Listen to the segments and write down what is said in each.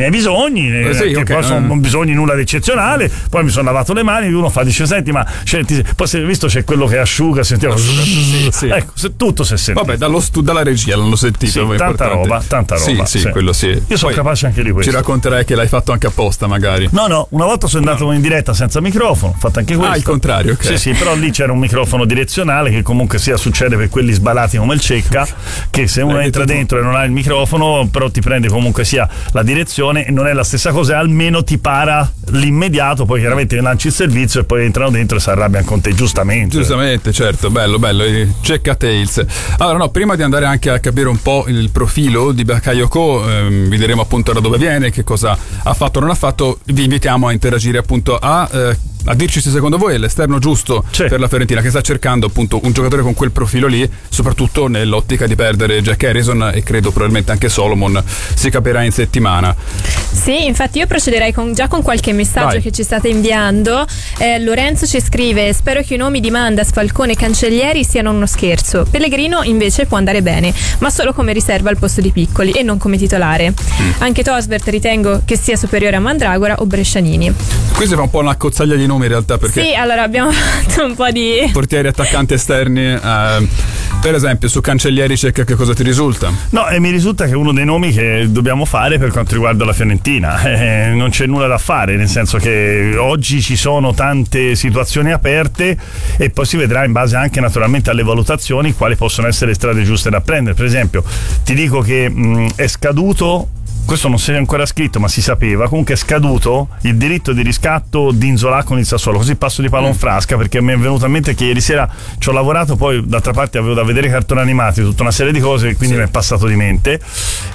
miei bisogni, sì, che okay. poi sono bisogni nulla di eccezionale. Poi mi sono lavato le mani, uno dice senti, ma poi se visto c'è quello che asciuga, sentiamo sì. ecco, tutto si è sentito. Vabbè, dalla regia l'hanno sentito. Sì, tanta roba. Sì, quello sì. Io sono capace anche di questo. Ci racconterai che l'hai fatto anche apposta, magari. No, una volta sono andato in diretta senza microfono, ho fatto anche questo. Il contrario, ok. Sì, però lì c'era un microfono direzionale, che comunque sia succede per quelli sbalati come il Cecca, che se uno entra dentro e non ha il microfono, però ti prende comunque sia la direzione, e non è la stessa cosa, almeno ti para l'immediato, poi chiaramente lanci il servizio e poi entrano dentro e si arrabbiano con te, giustamente, certo, bello, Cecca Tales. Allora, no, prima di andare anche a capire un po' il profilo di Bakayoko, vi diremo appunto da dove viene, che cosa ha fatto o non ha fatto, vi invitiamo a interagire appunto a dirci se secondo voi è l'esterno giusto per la Fiorentina, che sta cercando appunto un giocatore con quel profilo lì, soprattutto nell'ottica di perdere Jack Harrison, e credo probabilmente anche Solomon. Si capirà in settimana. Sì, infatti io procederei già con qualche messaggio che ci state inviando. Lorenzo ci scrive: spero che i nomi di Mandas, Falcone e Cancellieri siano uno scherzo. Pellegrino invece può andare bene, ma solo come riserva al posto di Piccoli e non come titolare. Anche Tosbert ritengo che sia superiore a Mandragora o Brescianini. Qui si fa un po' una cozzaglia di nomi in realtà, perché sì, allora abbiamo fatto un po' di portieri, attaccanti esterni. Per esempio su Cancellieri Cecca, che cosa ti risulta? No, mi risulta che è uno dei nomi che dobbiamo fare per quanto riguarda la Fiorentina. Non c'è nulla da fare, nel senso che oggi ci sono tante situazioni aperte e poi si vedrà in base anche naturalmente alle valutazioni quali possono essere le strade giuste da prendere. Per esempio ti dico che è scaduto, questo non si è ancora scritto ma si sapeva, comunque è scaduto il diritto di riscatto di Nzola con il Sassuolo, così passo di pallone frasca, perché mi è venuto in mente che ieri sera ci ho lavorato, poi d'altra parte avevo da vedere cartoni animati, tutta una serie di cose, quindi mi è passato di mente,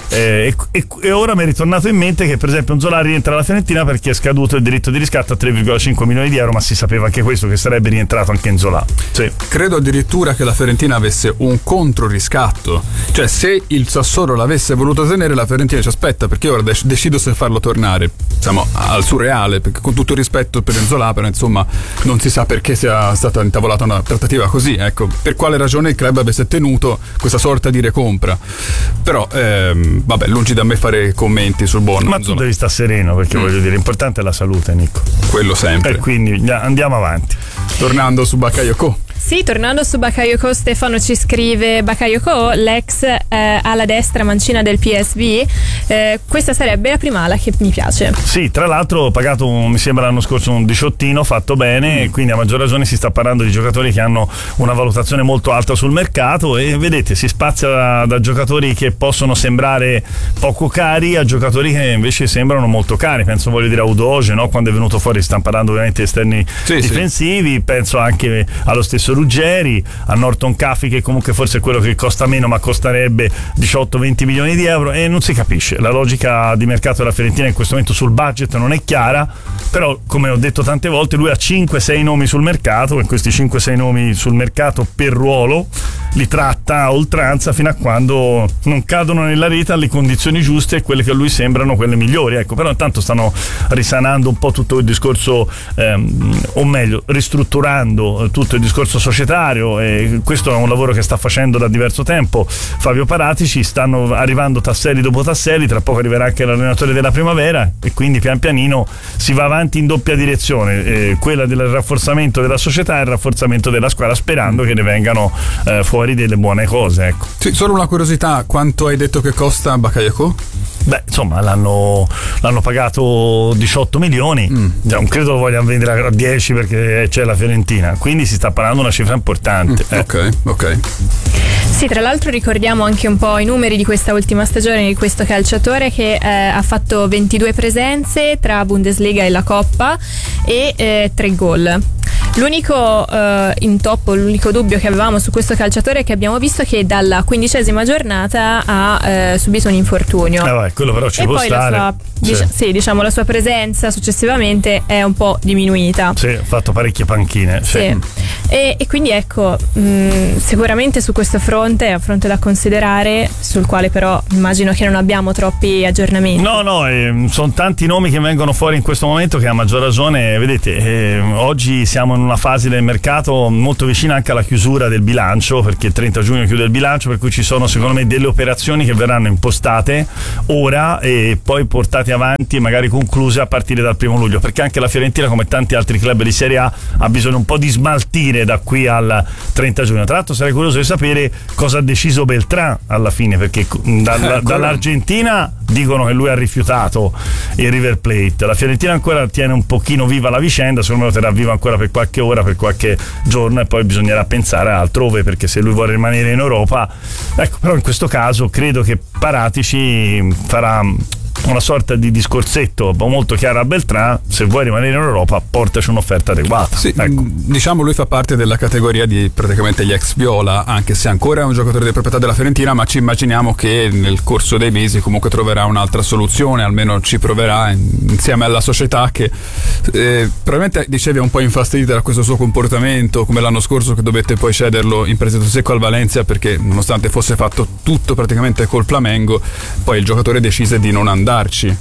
e ora mi è ritornato in mente che per esempio Nzola rientra alla Fiorentina perché è scaduto il diritto di riscatto a 3,5 milioni di euro, ma si sapeva anche questo, che sarebbe rientrato anche Nzola. Sì. Credo addirittura che la Fiorentina avesse un controriscatto, cioè se il Sassuolo l'avesse voluto tenere, la Fiorentina ci aspetta, perché ora decido se farlo tornare, siamo al surreale, perché con tutto il rispetto per Nzola, però insomma non si sa perché sia stata intavolata una trattativa così, ecco, per quale ragione il club avesse tenuto questa sorta di recompra. Però vabbè, lungi da me fare commenti sul buon ma Nzola. tu devi stare sereno, perché voglio dire, l'importante è la salute, Nico, quello sempre, e quindi andiamo avanti. Tornando su Bakayoko. Sì, tornando su Bakayoko, Stefano ci scrive: Bakayoko, l'ex ala destra mancina del PSV, questa sarebbe la prima ala che mi piace. Sì, tra l'altro ho pagato mi sembra l'anno scorso un 18, fatto bene, e quindi a maggior ragione si sta parlando di giocatori che hanno una valutazione molto alta sul mercato, e vedete, si spazia da giocatori che possono sembrare poco cari a giocatori che invece sembrano molto cari. Penso, voglio dire, a Udoge, no? Quando è venuto fuori, stanno parlando ovviamente esterni difensivi, penso anche allo stesso Ruggeri, a Norton Caffey, che comunque forse è quello che costa meno ma costerebbe 18-20 milioni di euro, e non si capisce. La logica di mercato della Fiorentina in questo momento sul budget non è chiara, però come ho detto tante volte lui ha 5-6 nomi sul mercato, e questi 5-6 nomi sul mercato per ruolo li tratta a oltranza fino a quando non cadono nella rete alle condizioni giuste e quelle che a lui sembrano quelle migliori, ecco. Però intanto stanno risanando un po' tutto il discorso, o meglio ristrutturando tutto il discorso societario, e questo è un lavoro che sta facendo da diverso tempo Fabio Paratici. Stanno arrivando tasselli dopo tasselli, tra poco arriverà anche l'allenatore della primavera, e quindi pian pianino si va avanti in doppia direzione, quella del rafforzamento della società e il rafforzamento della squadra, sperando che ne vengano fuori delle buone cose, ecco. Sì, solo una curiosità: quanto hai detto che costa Bakayoko? Beh, insomma, l'hanno pagato 18 milioni, non credo lo vogliano vendere a 10 perché c'è la Fiorentina, quindi si sta parlando una cifra importante. Ok. Sì, tra l'altro ricordiamo anche un po' i numeri di questa ultima stagione di questo calciatore, che ha fatto 22 presenze tra Bundesliga e la Coppa e 3 gol. L'unico intoppo, l'unico dubbio che avevamo su questo calciatore è che abbiamo visto che dalla 15ª giornata ha subito un infortunio. Quello però ci può stare. Diciamo la sua presenza successivamente è un po' diminuita. Sì, ha fatto parecchie panchine. Sì. E quindi ecco, sicuramente su questo fronte è un fronte da considerare, sul quale però immagino che non abbiamo troppi aggiornamenti. No, sono tanti nomi che vengono fuori in questo momento, che a maggior ragione, vedete, oggi siamo in una fase del mercato molto vicina anche alla chiusura del bilancio, perché il 30 giugno chiude il bilancio, per cui ci sono secondo me delle operazioni che verranno impostate ora e poi portate avanti e magari concluse a partire dal 1 luglio, perché anche la Fiorentina, come tanti altri club di Serie A, ha bisogno un po' di smaltire da qui al 30 giugno. Tra l'altro sarei curioso di sapere cosa ha deciso Beltrán alla fine, perché dall'Argentina dicono che lui ha rifiutato il River Plate, la Fiorentina ancora tiene un pochino viva la vicenda, secondo me lo terrà viva ancora per qualche ora, per qualche giorno, e poi bisognerà pensare altrove, perché se lui vuole rimanere in Europa, ecco. Però in questo caso credo che Paratici farà una sorta di discorsetto molto chiaro a Beltrán: se vuoi rimanere in Europa portaci un'offerta adeguata. Sì, ecco. Diciamo lui fa parte della categoria di praticamente gli ex Viola, anche se ancora è un giocatore di proprietà della Fiorentina, ma ci immaginiamo che nel corso dei mesi comunque troverà un'altra soluzione, almeno ci proverà insieme alla società che probabilmente dicevi è un po' infastidita da questo suo comportamento, come l'anno scorso che dovette poi cederlo in prestito secco al Valencia, perché nonostante fosse fatto tutto praticamente col Flamengo, poi il giocatore decise di non andarci.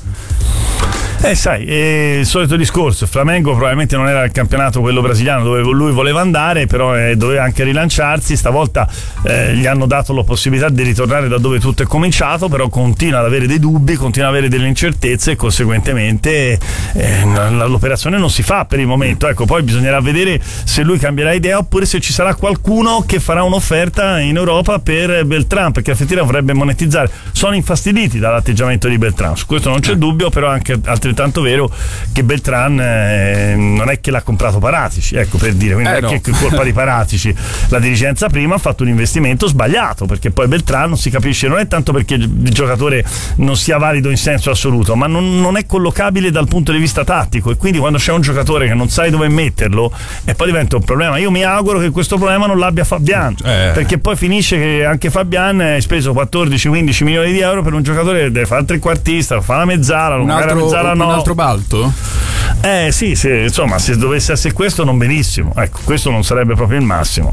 Sai, il solito discorso, il Flamengo probabilmente non era il campionato quello brasiliano dove lui voleva andare, però doveva anche rilanciarsi. Stavolta gli hanno dato la possibilità di ritornare da dove tutto è cominciato, però continua ad avere dei dubbi, continua ad avere delle incertezze, e conseguentemente l'operazione non si fa per il momento. Ecco, poi bisognerà vedere se lui cambierà idea oppure se ci sarà qualcuno che farà un'offerta in Europa per Beltrán, perché la Fiorentina vorrebbe monetizzare. Sono infastiditi dall'atteggiamento di Beltrán, su questo non c'è dubbio, però anche altrettanto vero che Beltrán non è che l'ha comprato Paratici, ecco, per dire, quindi non è che è colpa di Paratici. La dirigenza prima ha fatto un investimento sbagliato, perché poi Beltrán non si capisce, non è tanto perché il giocatore non sia valido in senso assoluto, ma non è collocabile dal punto di vista tattico, e quindi quando c'è un giocatore che non sai dove metterlo e poi diventa un problema. Io mi auguro che questo problema non l'abbia Fabian, perché poi finisce che anche Fabian ha speso 14-15 milioni di euro per un giocatore che deve fare il trequartista, fa la mezzala, un altro balto? Sì, insomma, se dovesse essere questo non benissimo, ecco, questo non sarebbe proprio il massimo.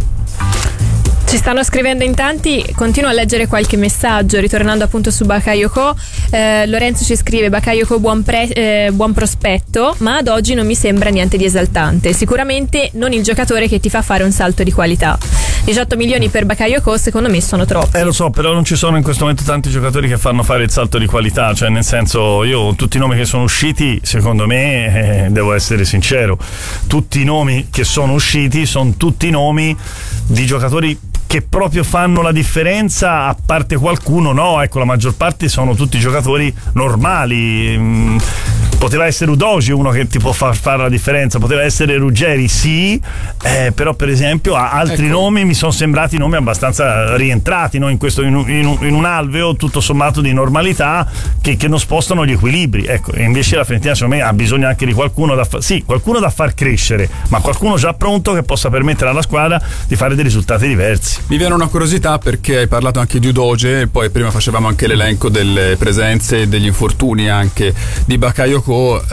Ci stanno scrivendo in tanti, continuo a leggere qualche messaggio ritornando appunto su Bakayoko. Lorenzo ci scrive: Bakayoko buon prospetto, ma ad oggi non mi sembra niente di esaltante, sicuramente non il giocatore che ti fa fare un salto di qualità. 18 milioni per Bakayoko secondo me sono troppi. Lo so, però non ci sono in questo momento tanti giocatori che fanno fare il salto di qualità, cioè nel senso, io tutti i nomi che sono usciti, secondo me, devo essere sincero, tutti i nomi che sono usciti sono tutti nomi di giocatori che proprio fanno la differenza, a parte qualcuno, no, ecco, la maggior parte sono tutti giocatori normali. Poteva essere Udogie uno che ti può fare la differenza, poteva essere Ruggeri, sì, però per esempio altri nomi mi sono sembrati nomi abbastanza rientrati, no? in un alveo tutto sommato di normalità che non spostano gli equilibri, ecco. E invece la Fiorentina secondo me ha bisogno anche di qualcuno qualcuno da far crescere, ma qualcuno già pronto che possa permettere alla squadra di fare dei risultati diversi. Mi viene una curiosità perché hai parlato anche di Udogie, poi prima facevamo anche l'elenco delle presenze e degli infortuni anche di Bakayoko.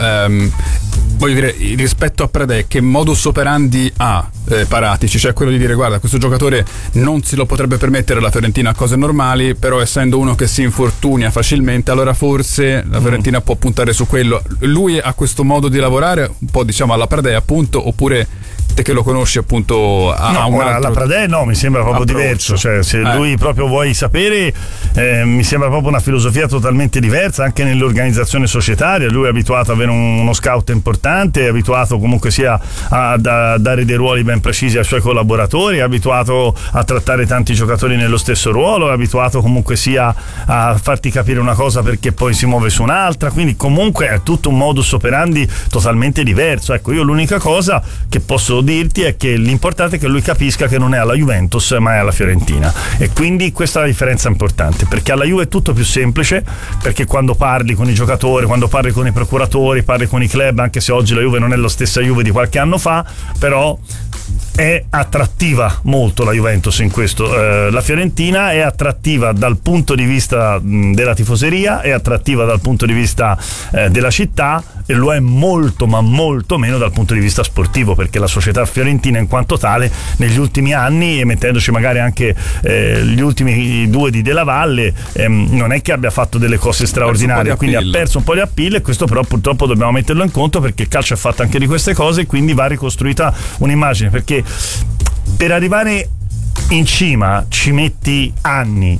Voglio dire, rispetto a Pradè, che modus operandi ha Paratici? Cioè quello di dire: guarda, questo giocatore non si lo potrebbe permettere la Fiorentina a cose normali, però essendo uno che si infortunia facilmente, allora forse la Fiorentina può puntare su quello. Lui ha questo modo di lavorare un po', diciamo, alla Pradè, appunto, oppure te che lo conosci appunto a un altro... La Pradè no, mi sembra proprio diverso, cioè se lui proprio vuoi sapere, mi sembra proprio una filosofia totalmente diversa anche nell'organizzazione societaria. Lui è abituato ad avere uno scout importante, è abituato comunque sia a dare dei ruoli ben precisi ai suoi collaboratori, è abituato a trattare tanti giocatori nello stesso ruolo, è abituato comunque sia a farti capire una cosa perché poi si muove su un'altra, quindi comunque è tutto un modus operandi totalmente diverso. Ecco, io l'unica cosa che posso dirti è che l'importante è che lui capisca che non è alla Juventus ma è alla Fiorentina, e quindi questa è la differenza importante, perché alla Juve è tutto più semplice, perché quando parli con i giocatori, quando parli con i procuratori, parli con i club, anche se oggi la Juve non è la stessa Juve di qualche anno fa, però è attrattiva molto la Juventus in questo. La Fiorentina è attrattiva dal punto di vista della tifoseria, è attrattiva dal punto di vista della città, e lo è molto ma molto meno dal punto di vista sportivo, perché la società fiorentina in quanto tale negli ultimi anni, e mettendoci magari anche gli ultimi due di Della Valle, non è che abbia fatto delle cose straordinarie, quindi ha perso un po' di appeal, e questo però purtroppo dobbiamo metterlo in conto, perché il calcio è fatto anche di queste cose, e quindi va ricostruita un'immagine, perché per arrivare in cima ci metti anni,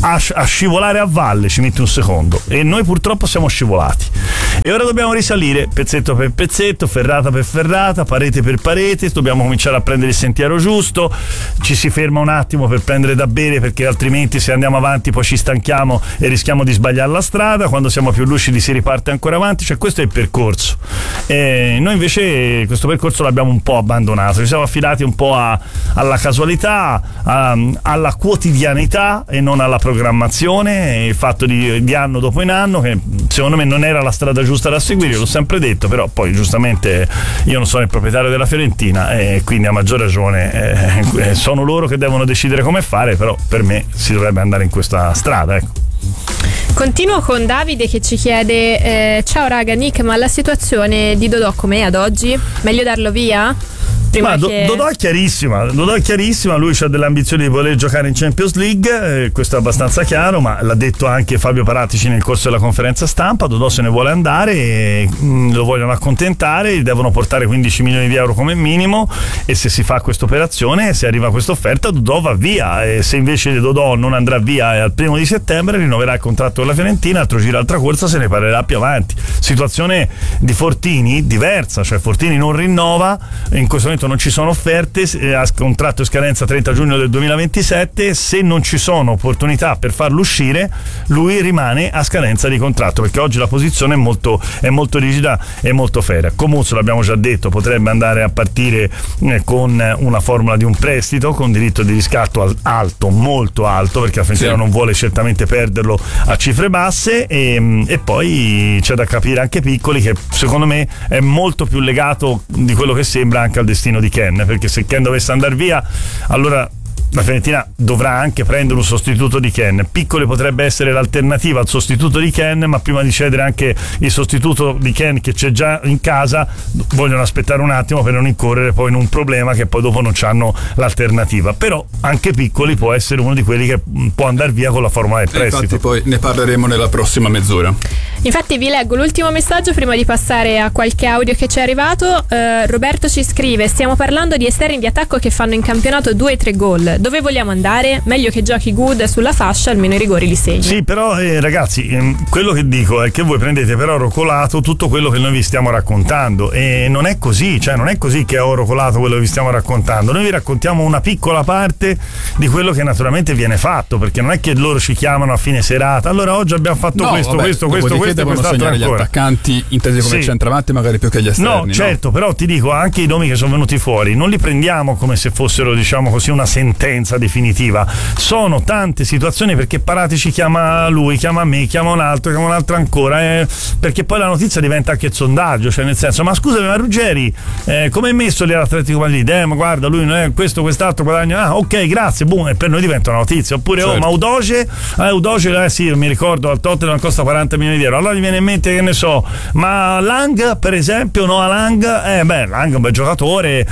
a scivolare a valle ci mette un secondo, e noi purtroppo siamo scivolati, e ora dobbiamo risalire pezzetto per pezzetto, ferrata per ferrata, parete per parete, dobbiamo cominciare a prendere il sentiero giusto, ci si ferma un attimo per prendere da bere, perché altrimenti se andiamo avanti poi ci stanchiamo e rischiamo di sbagliare la strada, quando siamo più lucidi si riparte ancora avanti, cioè questo è il percorso. Noi invece questo percorso l'abbiamo un po' abbandonato, ci siamo affidati un po' alla casualità, alla quotidianità e non alla programmazione, il fatto di anno dopo in anno, che secondo me non era la strada giusta da seguire, l'ho sempre detto, però poi giustamente io non sono il proprietario della Fiorentina e quindi a maggior ragione sono loro che devono decidere come fare, però per me si dovrebbe andare in questa strada, ecco. Continuo con Davide che ci chiede ciao raga Nick, ma la situazione di Dodò com'è ad oggi? Meglio darlo via? Ma Dodò è chiarissima, lui ha delle ambizioni di voler giocare in Champions League, questo è abbastanza chiaro, ma l'ha detto anche Fabio Paratici nel corso della conferenza stampa. Dodò se ne vuole andare e lo vogliono accontentare, gli devono portare 15 milioni di euro come minimo, e se si fa questa operazione, se arriva questa offerta, Dodò va via, e se invece Dodò non andrà via al 1 settembre rinnoverà il contratto con la Fiorentina, altro giro, altra corsa, se ne parlerà più avanti. Situazione di Fortini diversa, cioè Fortini non rinnova, in questo momento non ci sono offerte, ha contratto in scadenza 30 giugno del 2027, se non ci sono opportunità per farlo uscire lui rimane a scadenza di contratto, perché oggi la posizione è molto rigida e molto ferrea. Comuzzo, l'abbiamo già detto, potrebbe andare a partire con una formula di un prestito con diritto di riscatto alto, molto alto, perché la Fiorentina non vuole certamente perderlo a cifre basse, e poi c'è da capire anche Piccoli, che secondo me è molto più legato di quello che sembra anche al destino di Ken, perché se Ken dovesse andare via, allora la Fiorentina dovrà anche prendere un sostituto di Ken. Piccoli potrebbe essere l'alternativa al sostituto di Ken, ma prima di cedere anche il sostituto di Ken che c'è già in casa vogliono aspettare un attimo per non incorrere poi in un problema che poi dopo non c'hanno l'alternativa. Però anche Piccoli può essere uno di quelli che può andare via con la formula del prestito. Infatti poi ne parleremo nella prossima mezz'ora. Infatti vi leggo l'ultimo messaggio prima di passare a qualche audio che ci è arrivato. Roberto ci scrive: stiamo parlando di esterni di attacco che fanno in campionato 2-3 gol. Dove vogliamo andare? Meglio che giochi Good sulla fascia, almeno i rigori li segni. Sì, però ragazzi, quello che dico è che voi prendete per oro colato tutto quello che noi vi stiamo raccontando, e non è così, cioè non è così che è oro colato quello che vi stiamo raccontando. Noi vi raccontiamo una piccola parte di quello che naturalmente viene fatto, perché non è che loro ci chiamano a fine serata, allora oggi abbiamo fatto questo, devono segnare gli attaccanti intesi come centravanti magari più che gli esterni. No, certo, però ti dico, anche i nomi che sono venuti fuori non li prendiamo come se fossero, diciamo così, una sentenza definitiva. Sono tante situazioni, perché Paratici chiama lui, chiama me, chiama un altro ancora, perché poi la notizia diventa anche il sondaggio, cioè nel senso, ma scusami, ma Ruggeri come è messo lì all'Atletico Madrid? Ma guarda, lui non è questo, quest'altro guadagna, ok, grazie, boom, e per noi diventa una notizia. Oppure certo. Ma Udoce sì, mi ricordo al Tottenham costa 40 milioni di euro, allora mi viene in mente, che ne so, ma Lang per esempio, Lang è un bel giocatore,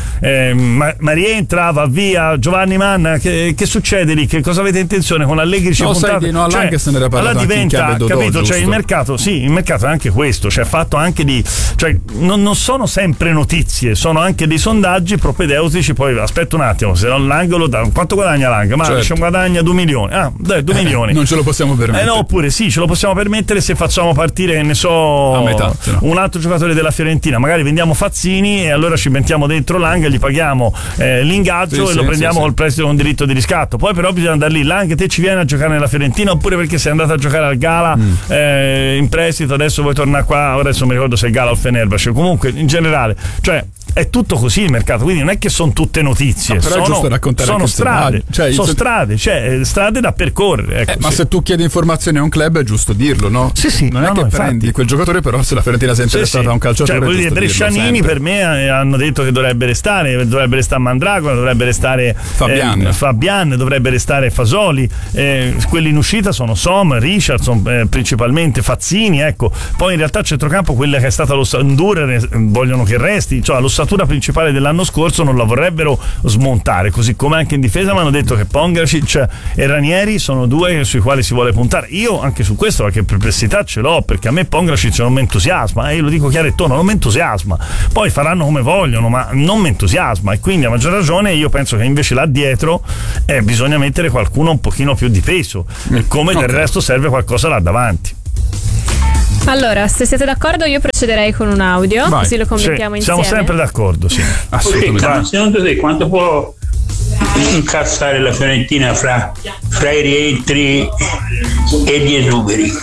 ma rientra, va via. Giovanni Manna, che succede lì? Che cosa avete intenzione con Allegri? No, sai di no, Lang se ne era parlato, allora diventa, Dodò, capito? giusto? Cioè il mercato è anche questo, cioè fatto anche di, cioè non sono sempre notizie, sono anche dei sondaggi propedeutici. Poi aspetta un attimo, se non l'angolo, quanto guadagna Lang? Ma certo. Guadagna 2 milioni. Dai, 2 milioni. Non ce lo possiamo permettere. No, oppure sì, ce lo possiamo permettere se facciamo partire, che ne so, a metà, un altro giocatore della Fiorentina, magari vendiamo Fazzini e allora ci mettiamo dentro Lang, gli paghiamo l'ingaggio e lo prendiamo col prestito con diritto di riscatto. Poi però bisogna andare lì, Lang, te ci vieni a giocare nella Fiorentina, oppure perché sei andato a giocare al Gala in prestito, adesso vuoi tornare qua, adesso non mi ricordo se è Gala o Fenerbahce, comunque in generale, cioè è tutto così il mercato, quindi non è che sono tutte notizie, no, però è giusto raccontare sono strade, strade da percorrere, ecco, ma se tu chiedi informazioni a un club è giusto dirlo, no? Sì, non è che prendi quel giocatore, però se la Fiorentina si è interessata a un calciatore, cioè, quelli Brescianini per me hanno detto che dovrebbe restare Mandragora, dovrebbe restare Fabian, dovrebbe restare Fasoli, quelli in uscita sono Som, Richardson, principalmente Fazzini, ecco. Poi in realtà a centrocampo quella che è stata lo Durer vogliono che resti, cioè lo l'ossatura principale dell'anno scorso non la vorrebbero smontare, così come anche in difesa mi hanno detto che Pongracic e Ranieri sono due sui quali si vuole puntare. Io anche su questo qualche perplessità ce l'ho, perché a me Pongracic non mi entusiasma, io lo dico chiaro e tono, non mi entusiasma. Poi faranno come vogliono, ma non mi entusiasma, e quindi a maggior ragione io penso che invece là dietro bisogna mettere qualcuno un pochino più di peso, come del resto serve qualcosa là davanti. Allora, se siete d'accordo io procederei con un audio. Vai. Così lo commentiamo insieme. Siamo sempre d'accordo, sì. Assolutamente. Ma secondo te quanto può incassare la Fiorentina fra i rientri e gli esuberi?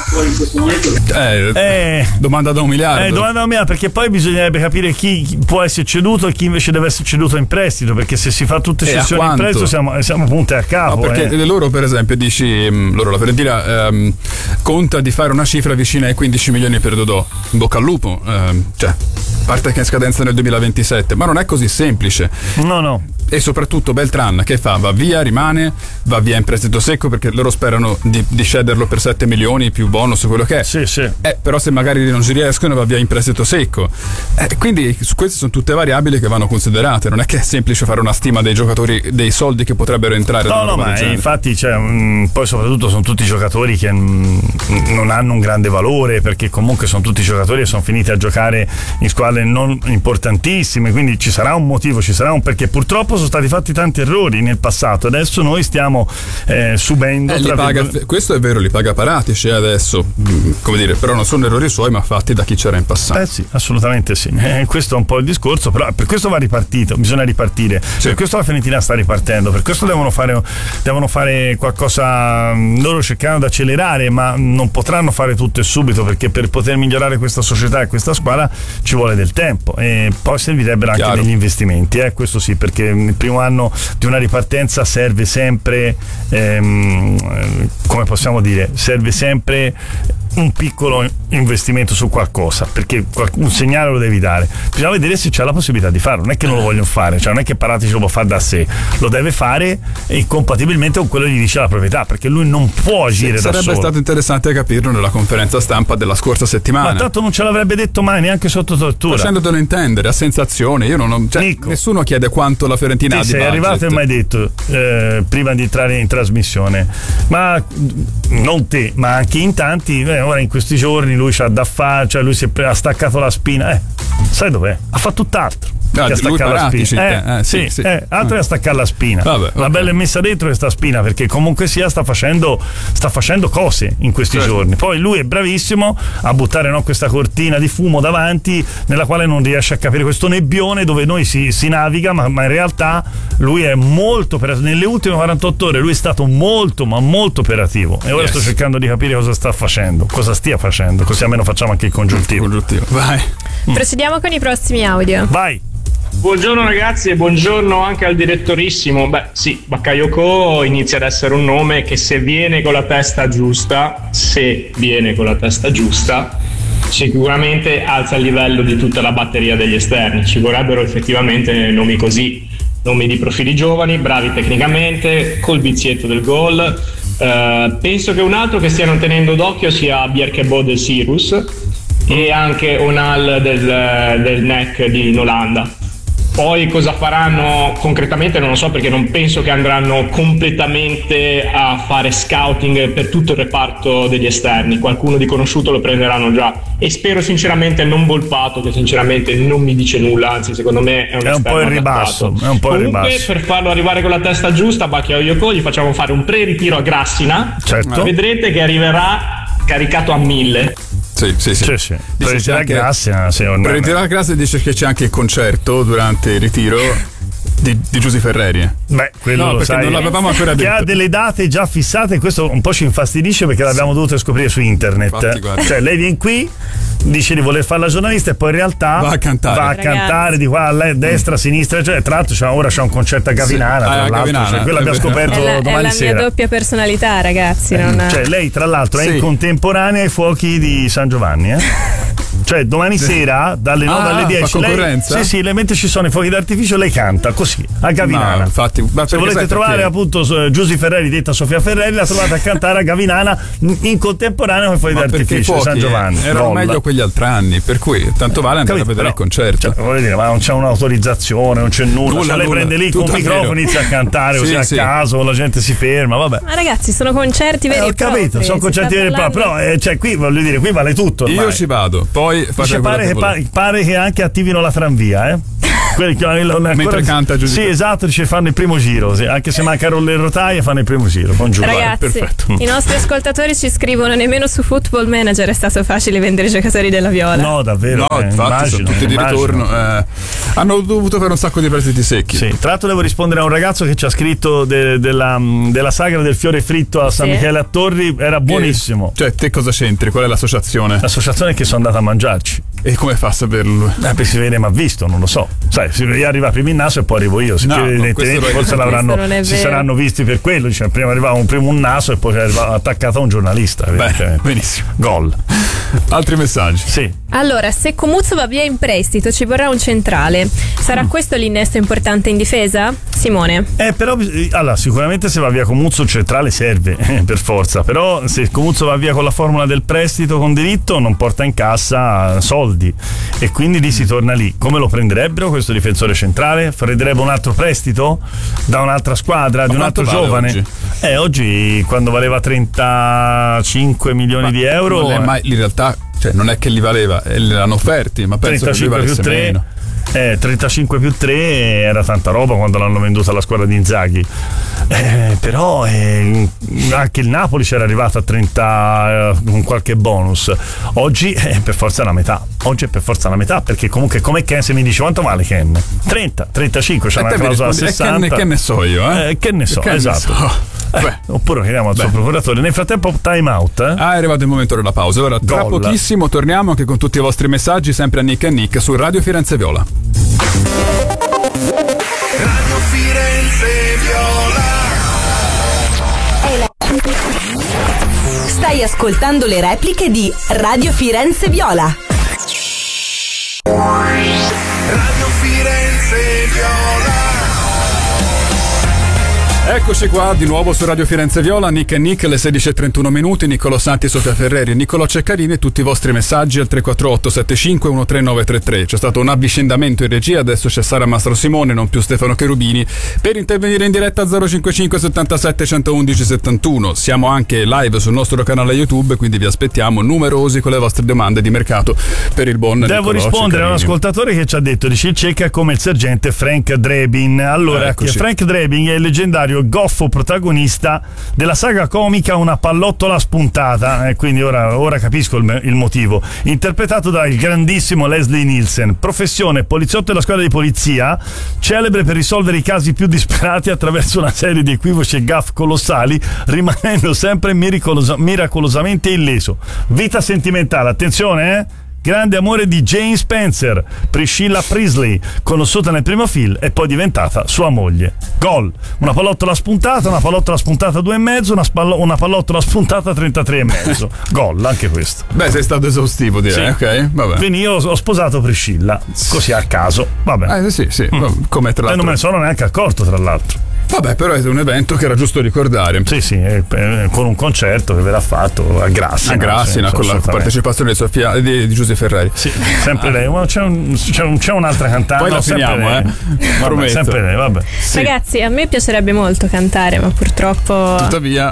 Domanda da $1 miliardo. Domanda da $1 miliardo, perché poi bisognerebbe capire chi può essere ceduto e chi invece deve essere ceduto in prestito, perché se si fa tutte cessioni in prestito siamo punte a capo. No, perché loro, per esempio, la Fiorentina conta di fare una cifra vicina ai 15 milioni per Dodò. In bocca al lupo, cioè, parte che è in scadenza nel 2027, ma non è così semplice. No. E soprattutto Beltran che fa? Va via, rimane, va via in prestito secco, perché loro sperano di cederlo per 7 milioni più bonus, quello che è. Sì. Però se magari non ci riescono va via in prestito secco. Quindi queste sono tutte variabili che vanno considerate. Non è che è semplice fare una stima dei giocatori, dei soldi che potrebbero entrare. No, ma infatti poi soprattutto sono tutti giocatori che non hanno un grande valore, perché comunque sono tutti giocatori che sono finiti a giocare in squadre non importantissime, quindi ci sarà un motivo, perché purtroppo sono stati fatti tanti errori nel passato, adesso noi stiamo subendo questo è vero, li paga Paratici adesso, come dire, però non sono errori suoi ma fatti da chi c'era in passato. Sì, assolutamente sì, questo è un po' il discorso, però per questo bisogna ripartire, per questo la Fiorentina sta ripartendo, per questo devono fare qualcosa, loro cercano di accelerare, ma non potranno fare tutto e subito, perché per poter migliorare questa società e questa squadra ci vuole del tempo, e poi servirebbero anche degli investimenti, questo sì, perché il primo anno di una ripartenza serve sempre come possiamo dire, serve sempre un piccolo investimento su qualcosa, perché un segnale lo devi dare, bisogna vedere se c'è la possibilità di farlo, non è che non lo vogliono fare, cioè non è che Paratici lo può fare da sé, lo deve fare compatibilmente con quello che gli dice la proprietà, perché lui non può agire da solo. Sarebbe stato interessante capirlo nella conferenza stampa della scorsa settimana, ma tanto non ce l'avrebbe detto mai, neanche sotto tortura, facendotelo intendere a sensazione. Io nessuno chiede quanto la Fiorentina ha di budget. Sei arrivato e mi hai detto prima di entrare in trasmissione, ma non te, ma anche in tanti, ora in questi giorni lui c'ha da fare, cioè lui ha staccato la spina, sai dov'è? Ha fatto tutt'altro. Lui Paratici, sì. Altro è a staccare la spina. La bella è messa dentro questa spina, perché comunque sia sta facendo cose in questi giorni. Poi lui è bravissimo a buttare questa cortina di fumo davanti, nella quale non riesce a capire questo nebbione dove noi si naviga, ma in realtà lui è molto nelle ultime 48 ore lui è stato molto ma molto operativo, e ora sto cercando di capire cosa stia facendo, così almeno facciamo anche il congiuntivo. Vai. Procediamo con i prossimi audio. Vai. Buongiorno ragazzi, e buongiorno anche al direttorissimo. Bakayoko inizia ad essere un nome che se viene con la testa giusta, sicuramente alza il livello di tutta la batteria degli esterni. Ci vorrebbero effettivamente nomi così, nomi di profili giovani, bravi tecnicamente, col vizietto del gol. Penso che un altro che stiano tenendo d'occhio sia Bjerkebo del Sirius e anche Onal del NEC in Olanda. Poi cosa faranno concretamente non lo so, perché non penso che andranno completamente a fare scouting per tutto il reparto degli esterni. Qualcuno di conosciuto lo prenderanno già, e spero sinceramente non Volpato, che sinceramente non mi dice nulla, anzi secondo me è un po' in ribasso. Comunque, per farlo arrivare con la testa giusta, Bakayoko gli facciamo fare un pre-ritiro a Grassina. Certo. Vedrete che arriverà caricato a 1000. Sì. Per ritirare la classe dice che c'è anche il concerto durante il ritiro di Giusy Ferreri. Quello lo sai, non l'avevamo ancora detto. Che ha delle date già fissate, questo un po' ci infastidisce, perché l'abbiamo dovuto scoprire su internet. Infatti, cioè lei viene qui, dice di voler fare la giornalista, e poi in realtà va a cantare di qua a destra, a sinistra, cioè tra l'altro ora c'è un concerto a Gavinana, tra l'altro, cioè, quello abbiamo scoperto domani sera. È la mia doppia personalità, ragazzi. Cioè lei tra l'altro è in contemporanea ai fuochi di San Giovanni, Cioè domani sera dalle 9 alle 10 fa concorrenza? Sì, mentre ci sono i fuochi d'artificio lei canta così a Gavinana. No, infatti, se volete trovare appunto Giusy Ferreri, detta Sofia Ferreri, la trovate a cantare a Gavinana in contemporanea con i fuochi d'artificio San Giovanni. Erano meglio quegli altri anni, per cui tanto vale andare a vedere il concerto. Cioè, voglio dire, ma non c'è un'autorizzazione, non c'è nulla. Cioè, lei prende lì con il microfono, inizia a cantare così a caso, la gente si ferma, vabbè. Ma ragazzi, sono concerti veri e propri. Ho capito, sono concerti veri e propri, però cioè, qui voglio dire, qui vale tutto ormai. Io ci vado, poi pare che anche attivino la tranvia, mentre canta Giusy. Sì, esatto, dice fanno il primo giro, sì, anche se manca le rotaie fanno il primo giro con Giulio. Ragazzi, perfetto. I nostri ascoltatori ci scrivono: nemmeno su Football Manager è stato facile vendere i giocatori della Viola. No, davvero. No, infatti sono tutti di ritorno. Hanno dovuto fare un sacco di prestiti secchi. Sì, tra l'altro devo rispondere a un ragazzo che ci ha scritto della sagra del fiore fritto a San Michele a Torri, era buonissimo. Cioè, te cosa c'entri? Qual è l'associazione? L'associazione è che sono andato a mangiarci. E come fa a saperlo? Perché si vede, ma visto, non lo so. Sai, arriva prima il naso e poi arrivo io. Forse si saranno visti per quello. Cioè, prima arrivava un naso e poi arrivava attaccato a un giornalista. Benissimo. Gol. Altri messaggi? Sì. Allora, se Comuzzo va via in prestito, ci vorrà un centrale. Sarà questo l'innesto importante in difesa? Simone? Però allora, sicuramente se va via Comuzzo il centrale serve per forza. Però se Comuzzo va via con la formula del prestito con diritto, non porta in cassa soldi. E quindi lì si torna lì. Come lo prenderebbero questo difensore centrale? Farebbe un altro prestito da un'altra squadra, di un altro giovane? Oggi quando valeva 35 milioni di euro. Non è mai, in realtà, cioè, non è che li valeva, li hanno offerti, ma penso che li valesse meno. 35 più 3 era tanta roba quando l'hanno venduta alla squadra di Inzaghi, però anche il Napoli c'era arrivato a 30 con qualche bonus. Oggi è per forza la metà. Perché comunque come Ken, se mi dici quanto vale Ken? 30, 35, c'è una clausola a 60. Che ne so io, che ne so, esatto. Oppure chiediamo al suo procuratore. Nel frattempo time out. È arrivato il momento della pausa. Allora tra pochissimo torniamo anche con tutti i vostri messaggi, sempre a Nick e Nick su Radio Firenze Viola. Radio Firenze Viola. Stai ascoltando le repliche di Radio Firenze Viola. Radio Firenze Viola. Eccoci qua di nuovo su Radio Firenze Viola, Nick e Nick, le 16:31 minuti, Niccolò Santi, Sofia Ferreri, Niccolò Ceccarini e tutti i vostri messaggi al 348 75 13933. C'è stato un avvicendamento in regia, adesso c'è Sara Mastro Simone, non più Stefano Cherubini, per intervenire in diretta 055 77 111 71. Siamo anche live sul nostro canale YouTube, quindi vi aspettiamo numerosi con le vostre domande di mercato per il buon Niccolò Devo rispondere Ceccarini. a un ascoltatore che ci ha detto, dice il Cecca è come il sergente Frank Drebin. Allora, Frank Drebin è il leggendario goffo protagonista della saga comica Una pallottola spuntata, quindi ora capisco il motivo, interpretato dal grandissimo Leslie Nielsen, professione poliziotto della squadra di polizia, celebre per risolvere i casi più disperati attraverso una serie di equivoci e gaffe colossali, rimanendo sempre miracolosamente illeso. Vita sentimentale, attenzione, grande amore di Jane Spencer, Priscilla Presley, conosciuta nel primo film e poi diventata sua moglie. Gol. Una pallottola spuntata 2,5, una pallottola spuntata 33,5. Gol, anche questo. Beh, sei stato esaustivo, direi. Sì. Ok, vabbè. Quindi io ho sposato Priscilla, così a caso. Vabbè. Sì. Come tra l'altro. E non me ne sono neanche accorto, tra l'altro. Vabbè, però è un evento che era giusto ricordare. Sì, con un concerto che verrà fatto a Grassina. Con la partecipazione di Giusy Ferreri. Sì, sempre lei. Ma c'è un'altra cantante. Poi la finiamo, Vabbè, sempre lei, vabbè. Sì. Ragazzi, a me piacerebbe molto cantare, ma purtroppo. Tuttavia.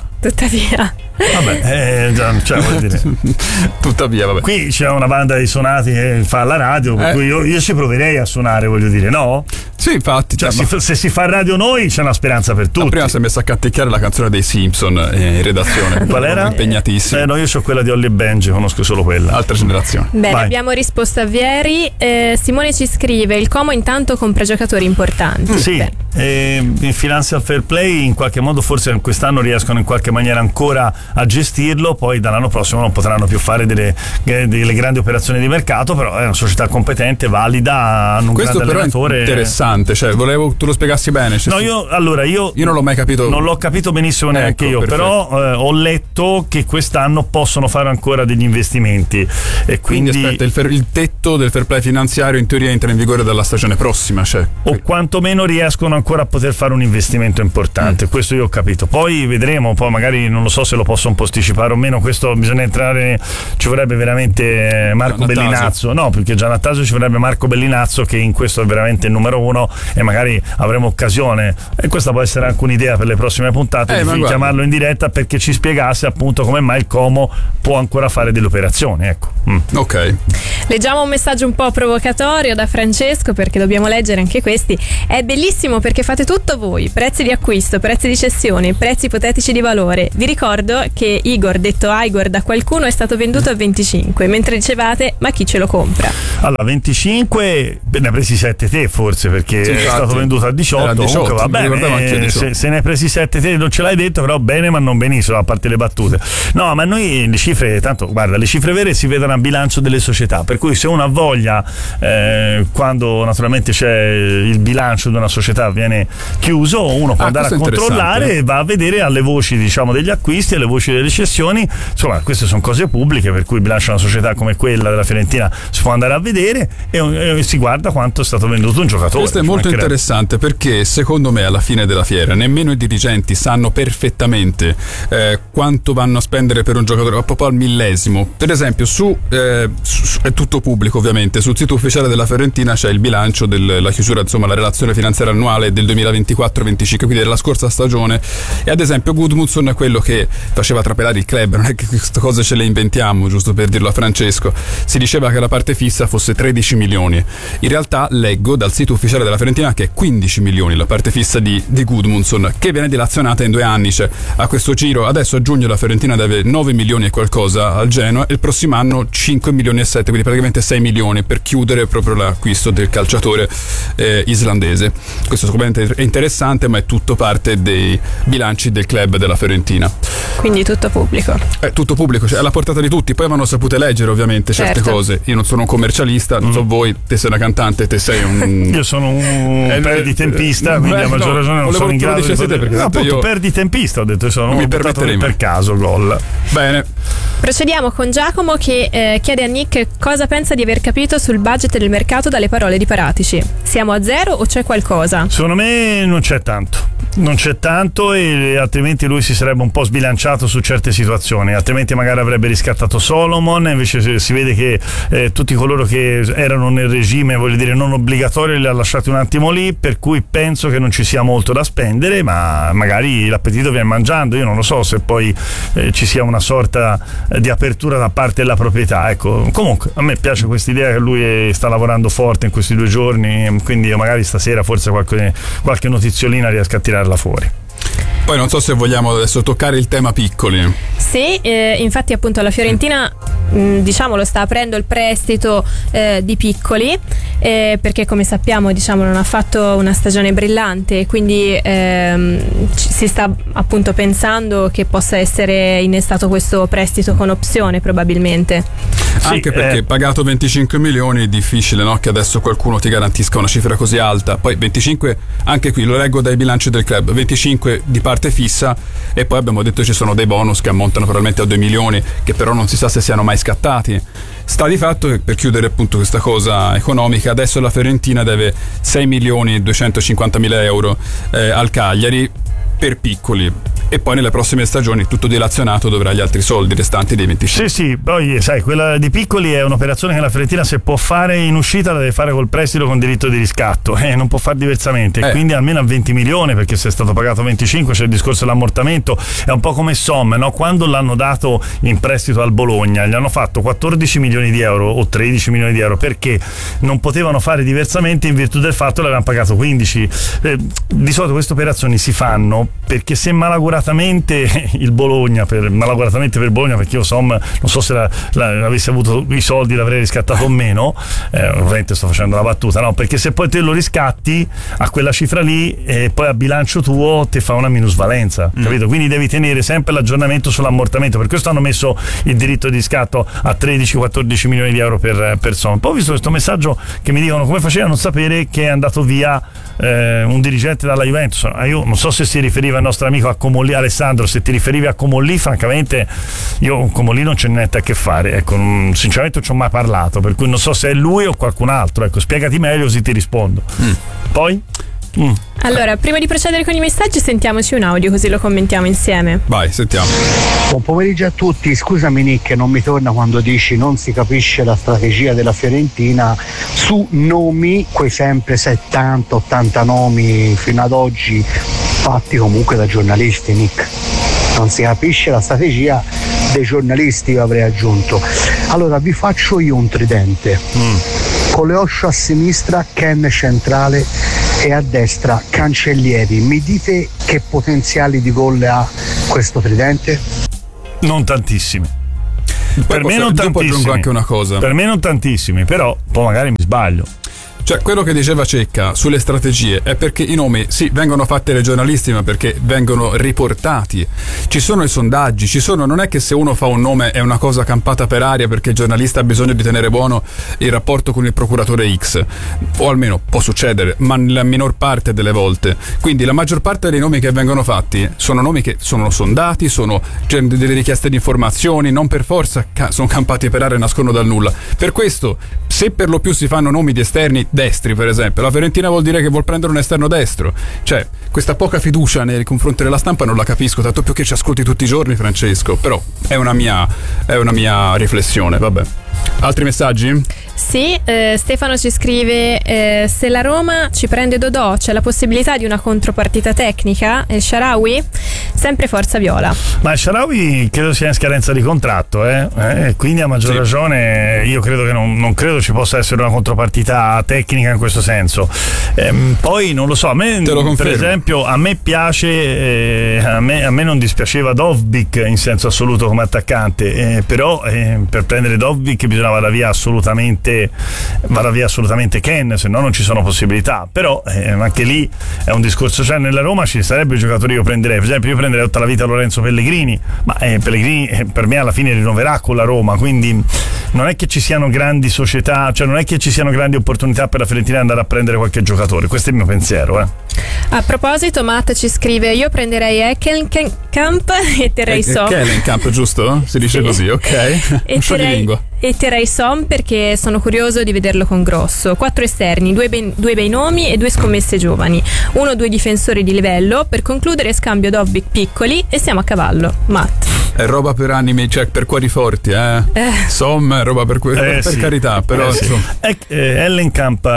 Vabbè, voglio dire. Tuttavia, vabbè. Qui c'è una banda di suonati che fa la radio, per cui io ci proverei a suonare, voglio dire, no? Sì, infatti. Se si fa radio noi c'è una speranza per tutti. Prima si è messa a canticchiare la canzone dei Simpson in redazione. Qual era? Impegnatissima. No, io ho quella di Holly e Benji, conosco solo quella. Altra generazione. Bene, abbiamo risposto a Vieri. Simone ci scrive: il Como intanto compra giocatori importanti. Sì. In Financial Fair Play in qualche modo forse quest'anno riescono in qualche maniera ancora a gestirlo, poi dall'anno prossimo non potranno più fare delle grandi operazioni di mercato, però è una società competente, valida, hanno un questo grande però allenatore. È interessante, cioè volevo tu lo spiegassi bene. No, io non l'ho mai capito. Non l'ho capito benissimo neanche io, perfetto. però ho letto che quest'anno possono fare ancora degli investimenti e quindi aspetta, il tetto del fair play finanziario in teoria entra in vigore dalla stagione prossima, cioè. O quantomeno riescono ancora a poter fare un investimento importante, questo io ho capito. Poi vedremo, poi magari non lo so se lo possono posticipare o meno, questo bisogna entrare, ci vorrebbe veramente Marco Bellinazzo, no, perché già Nattasio ci vorrebbe Marco Bellinazzo che in questo è veramente il numero uno e magari avremo occasione, e questa può essere anche un'idea per le prossime puntate di chiamarlo in diretta perché ci spiegasse appunto come mai il Como può ancora fare delle operazioni, ecco. Ok. Leggiamo un messaggio un po' provocatorio da Francesco, perché dobbiamo leggere anche questi. È bellissimo perché fate tutto voi: prezzi di acquisto, prezzi di cessione, prezzi ipotetici di valore. Vi ricordo che Igor, detto Igor da qualcuno, è stato venduto a 25, mentre dicevate ma chi ce lo compra? Allora 25 ne ha presi 7 te forse, perché sì, è stato venduto a 18, 18 comunque va bene, se ne hai presi 7 te non ce l'hai detto, però bene ma non benissimo, a parte le battute. No, ma noi le cifre, tanto guarda, le cifre vere si vedono a bilancio delle società, per cui se uno ha voglia, quando naturalmente c'è il bilancio di una società viene chiuso, uno può andare a controllare e va a vedere alle voci, diciamo, degli acquisti, alle voci delle cessioni, insomma queste sono cose pubbliche, per cui il bilancio di una società come quella della Fiorentina si può andare a vedere e si guarda quanto è stato venduto un giocatore. Questo è molto interessante, perché secondo me alla fine della fiera nemmeno i dirigenti sanno perfettamente quanto vanno a spendere per un giocatore, proprio al millesimo. Per esempio è tutto pubblico ovviamente, sul sito ufficiale della Fiorentina c'è il bilancio della chiusura, insomma la relazione finanziaria annuale del 2024-25, quindi della scorsa stagione, e ad esempio Gudmundsson è quello che faceva trapelare il club, non è che queste cose ce le inventiamo, giusto per dirlo a Francesco. Si diceva che la parte fissa fosse 13 milioni, in realtà leggo dal sito ufficiale della Fiorentina che è 15 milioni la parte fissa di Gudmundsson, che viene dilazionata in 2 anni, cioè a questo giro adesso a giugno la Fiorentina deve 9 milioni e qualcosa al Genoa e il prossimo anno 5 milioni e 7, quindi praticamente 6 milioni per chiudere proprio l'acquisto del calciatore islandese. Questo sicuramente è interessante, ma è tutto parte dei bilanci del club della Fiorentina, quindi tutto pubblico, è tutto pubblico, cioè alla portata di tutti. Poi vanno sapute leggere ovviamente certe cose. Io non sono un commercialista, non so voi, te sei una cantante, te sei un io sono un perditempista, quindi a maggior ragione non sono in grado di perché appunto perditempista, ho detto, sono non mi permetterei per caso gol. Bene, procediamo con Giacomo che chiede a Nick cosa pensa di aver capito sul budget del mercato dalle parole di Paratici. Siamo a zero o c'è qualcosa? Secondo me non c'è tanto e altrimenti lui si sarebbe un po' sbilanciato su certe situazioni, altrimenti magari avrebbe riscattato Solomon, invece si vede che tutti coloro che erano nel regime, voglio dire, non obbligatorio li ha lasciati un attimo lì, per cui penso che non ci sia molto da spendere, ma magari l'appetito viene mangiando. Io non lo so se poi ci sia una sorta di apertura da parte della proprietà, ecco. Comunque a me piace questa idea che lui sta lavorando forte in questi 2 giorni, quindi io magari stasera forse qualche notiziolina riesco a tirarla fuori. Poi non so se vogliamo adesso toccare il tema piccoli. Sì, infatti appunto la Fiorentina diciamo lo sta aprendo il prestito di piccoli, perché come sappiamo diciamo non ha fatto una stagione brillante, quindi si sta appunto pensando che possa essere innestato questo prestito con opzione probabilmente. Anche perché pagato 25 milioni è difficile, no? Che adesso qualcuno ti garantisca una cifra così alta. Poi 25, anche qui lo leggo dai bilanci del club, 25 di parte fissa, e poi abbiamo detto ci sono dei bonus che ammontano probabilmente a 2 milioni, che però non si sa se siano mai scattati. Sta di fatto che, per chiudere appunto questa cosa economica, adesso la Fiorentina deve 6 milioni e 250 mila euro al Cagliari per piccoli, e poi nelle prossime stagioni tutto dilazionato dovrà gli altri soldi restanti dei 25. Sì, poi sai, quella di piccoli è un'operazione che la Fiorentina, se può fare in uscita, la deve fare col prestito con diritto di riscatto, non può fare diversamente, quindi almeno a 20 milioni, perché se è stato pagato 25 c'è il discorso dell'ammortamento. È un po' come Somme, no? Quando l'hanno dato in prestito al Bologna gli hanno fatto 14 milioni di euro o 13 milioni di euro perché non potevano fare diversamente in virtù del fatto che l'avevano pagato 15. Di solito queste operazioni si fanno perché se malaguratamente il Bologna, malaguratamente per Bologna, perché io non so se avessi avuto i soldi l'avrei riscattato o meno, ovviamente sto facendo la battuta, no? Perché se poi te lo riscatti a quella cifra lì e poi a bilancio tuo ti fa una minusvalenza, capito? Quindi devi tenere sempre l'aggiornamento sull'ammortamento, per questo hanno messo il diritto di riscatto a 13-14 milioni di euro per persona. Poi ho visto questo messaggio che mi dicono come faceva a non sapere che è andato via un dirigente dalla Juventus. Io non so se si riferiva al nostro amico Accomolli. Alessandro, se ti riferivi a Comolli, francamente io con Comolli non c'è niente a che fare, ecco, sinceramente non ci ho mai parlato, per cui non so se è lui o qualcun altro, ecco, spiegati meglio così ti rispondo. Poi? Allora, prima di procedere con i messaggi, sentiamoci un audio così lo commentiamo insieme. Vai, sentiamo. Buon pomeriggio a tutti. Scusami Nick, non mi torna quando dici non si capisce la strategia della Fiorentina su nomi, quei sempre 70-80 nomi fino ad oggi fatti comunque da giornalisti, Nick. Non si capisce la strategia dei giornalisti, io avrei aggiunto. Allora vi faccio io un tridente. Coleoscio a sinistra, Ken centrale e a destra Cancellieri. Mi dite che potenziali di gol ha questo tridente? Non tantissimi. Per me non tantissimi. Aggiungo anche una cosa. Per me non tantissimi, però poi magari mi sbaglio. Cioè, quello che diceva Cecca sulle strategie è perché i nomi sì vengono fatti dai giornalisti, ma perché vengono riportati. Ci sono i sondaggi, non è che se uno fa un nome è una cosa campata per aria perché il giornalista ha bisogno di tenere buono il rapporto con il procuratore X, o almeno può succedere, ma nella minor parte delle volte. Quindi la maggior parte dei nomi che vengono fatti sono nomi che sono sondati, sono delle richieste di informazioni, non per forza sono campati per aria e nascono dal nulla. Per questo, se per lo più si fanno nomi di esterni destri, per esempio, la Fiorentina vuol dire che vuol prendere un esterno destro. Cioè, questa poca fiducia nei confronti della stampa non la capisco, tanto più che ci ascolti tutti i giorni, Francesco, però è una mia riflessione, vabbè. Altri messaggi? Sì, Stefano ci scrive se la Roma ci prende Dodò c'è la possibilità di una contropartita tecnica? Il Shaarawy? Sempre forza viola. Ma il Shaarawy credo sia in scadenza di contratto, quindi a maggior ragione io credo che non credo ci possa essere una contropartita tecnica in questo senso. Poi non lo so, a me per esempio a me piace, a me non dispiaceva Dovbyk in senso assoluto come attaccante, però per prendere Dovbyk bisognava vada via assolutamente Ken, se no non ci sono possibilità. Però anche lì è un discorso, cioè nella Roma ci sarebbero giocatori che io prenderei, per esempio io prenderei tutta la vita Lorenzo Pellegrini, ma Pellegrini per me alla fine rinnoverà con la Roma, quindi non è che ci siano grandi società, cioè non è che ci siano grandi opportunità per la Fiorentina di andare a prendere qualche giocatore, questo è il mio pensiero. A proposito, Matt ci scrive: io prenderei Ekkelenkamp e terrei Son. Ekkelenkamp, giusto? Si dice così, ok. E terrei Son perché sono curioso di vederlo con Grosso. 4 esterni, 2 bei nomi e 2 scommesse giovani, 1 o 2 difensori di livello. Per concludere scambio Dovbyk piccoli e siamo a cavallo. Matt. È roba per animi, cioè per cuori forti, Son è roba per sì. Carità, però Ekkelenkamp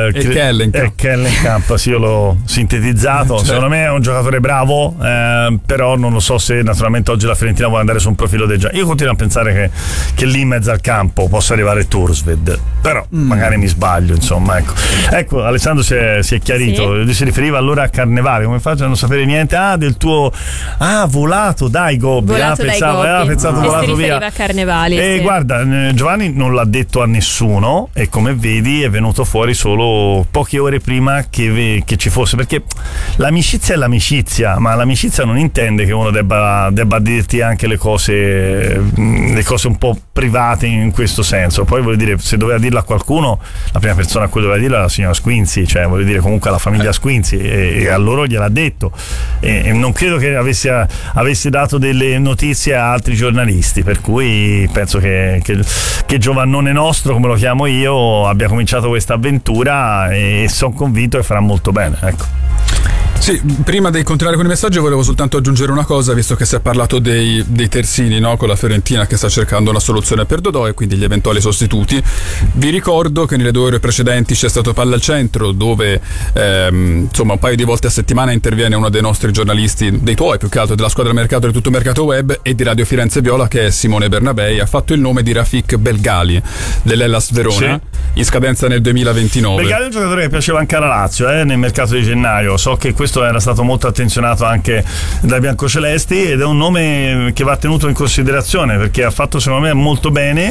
Ekkelenkamp, sì, io l'ho sintetizzato. Secondo me è un giocatore bravo, però non lo so se naturalmente oggi la Fiorentina vuole andare su un profilo del genere. Io continuo a pensare che lì in mezzo al campo possa arrivare Tursved, però magari mi sbaglio, insomma, ecco Alessandro si è chiarito, sì. Si riferiva allora a Carnevale, come faccio a non sapere niente del tuo volato dai Gobbi, pensato volato via a Carnevali, sì. Guarda, Giovanni non l'ha detto a nessuno e come vedi è venuto fuori solo poche ore prima che ci fosse, perché l'amicizia è l'amicizia, ma l'amicizia non intende che uno debba dirti anche le cose un po' private in questo senso. Poi voglio dire, se doveva dirla a qualcuno, la prima persona a cui doveva dirla era la signora Squinzi, cioè voglio dire comunque alla famiglia Squinzi, e a loro gliel'ha detto, e non credo che avesse dato delle notizie a altri giornalisti, per cui penso che Giovannone nostro, come lo chiamo io, abbia cominciato questa avventura e sono convinto che farà molto bene, ecco. Sì, prima di continuare con i messaggi volevo soltanto aggiungere una cosa, visto che si è parlato dei terzini, no? Con la Fiorentina che sta cercando una soluzione per Dodò e quindi gli eventuali sostituti. Vi ricordo che nelle 2 ore precedenti c'è stato Palla al Centro, dove insomma un paio di volte a settimana interviene uno dei nostri giornalisti, dei tuoi più che altro, della squadra mercato di tutto Mercato Web e di Radio Firenze Viola, che è Simone Bernabei. Ha fatto il nome di Rafik Belgali dell'Hellas Verona, sì, in scadenza nel 2029. Belgali è un giocatore che piaceva anche alla Lazio nel mercato di gennaio. So che questo questo era stato molto attenzionato anche dai biancocelesti ed è un nome che va tenuto in considerazione perché ha fatto secondo me molto bene.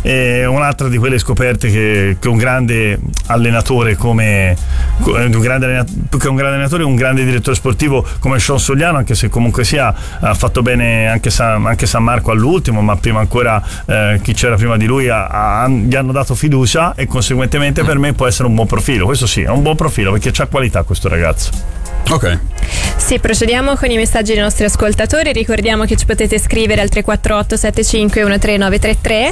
È un'altra di quelle scoperte che un grande allenatore come più che un grande allenatore, un grande direttore sportivo come Sean Sogliano, anche se comunque sia ha fatto bene anche San Marco all'ultimo, ma prima ancora chi c'era prima di lui gli hanno dato fiducia e conseguentemente per me può essere un buon profilo. Questo sì, è un buon profilo perché c'ha qualità questo ragazzo. Ok. Sì, procediamo con i messaggi dei nostri ascoltatori. Ricordiamo che ci potete scrivere al 348 75 13933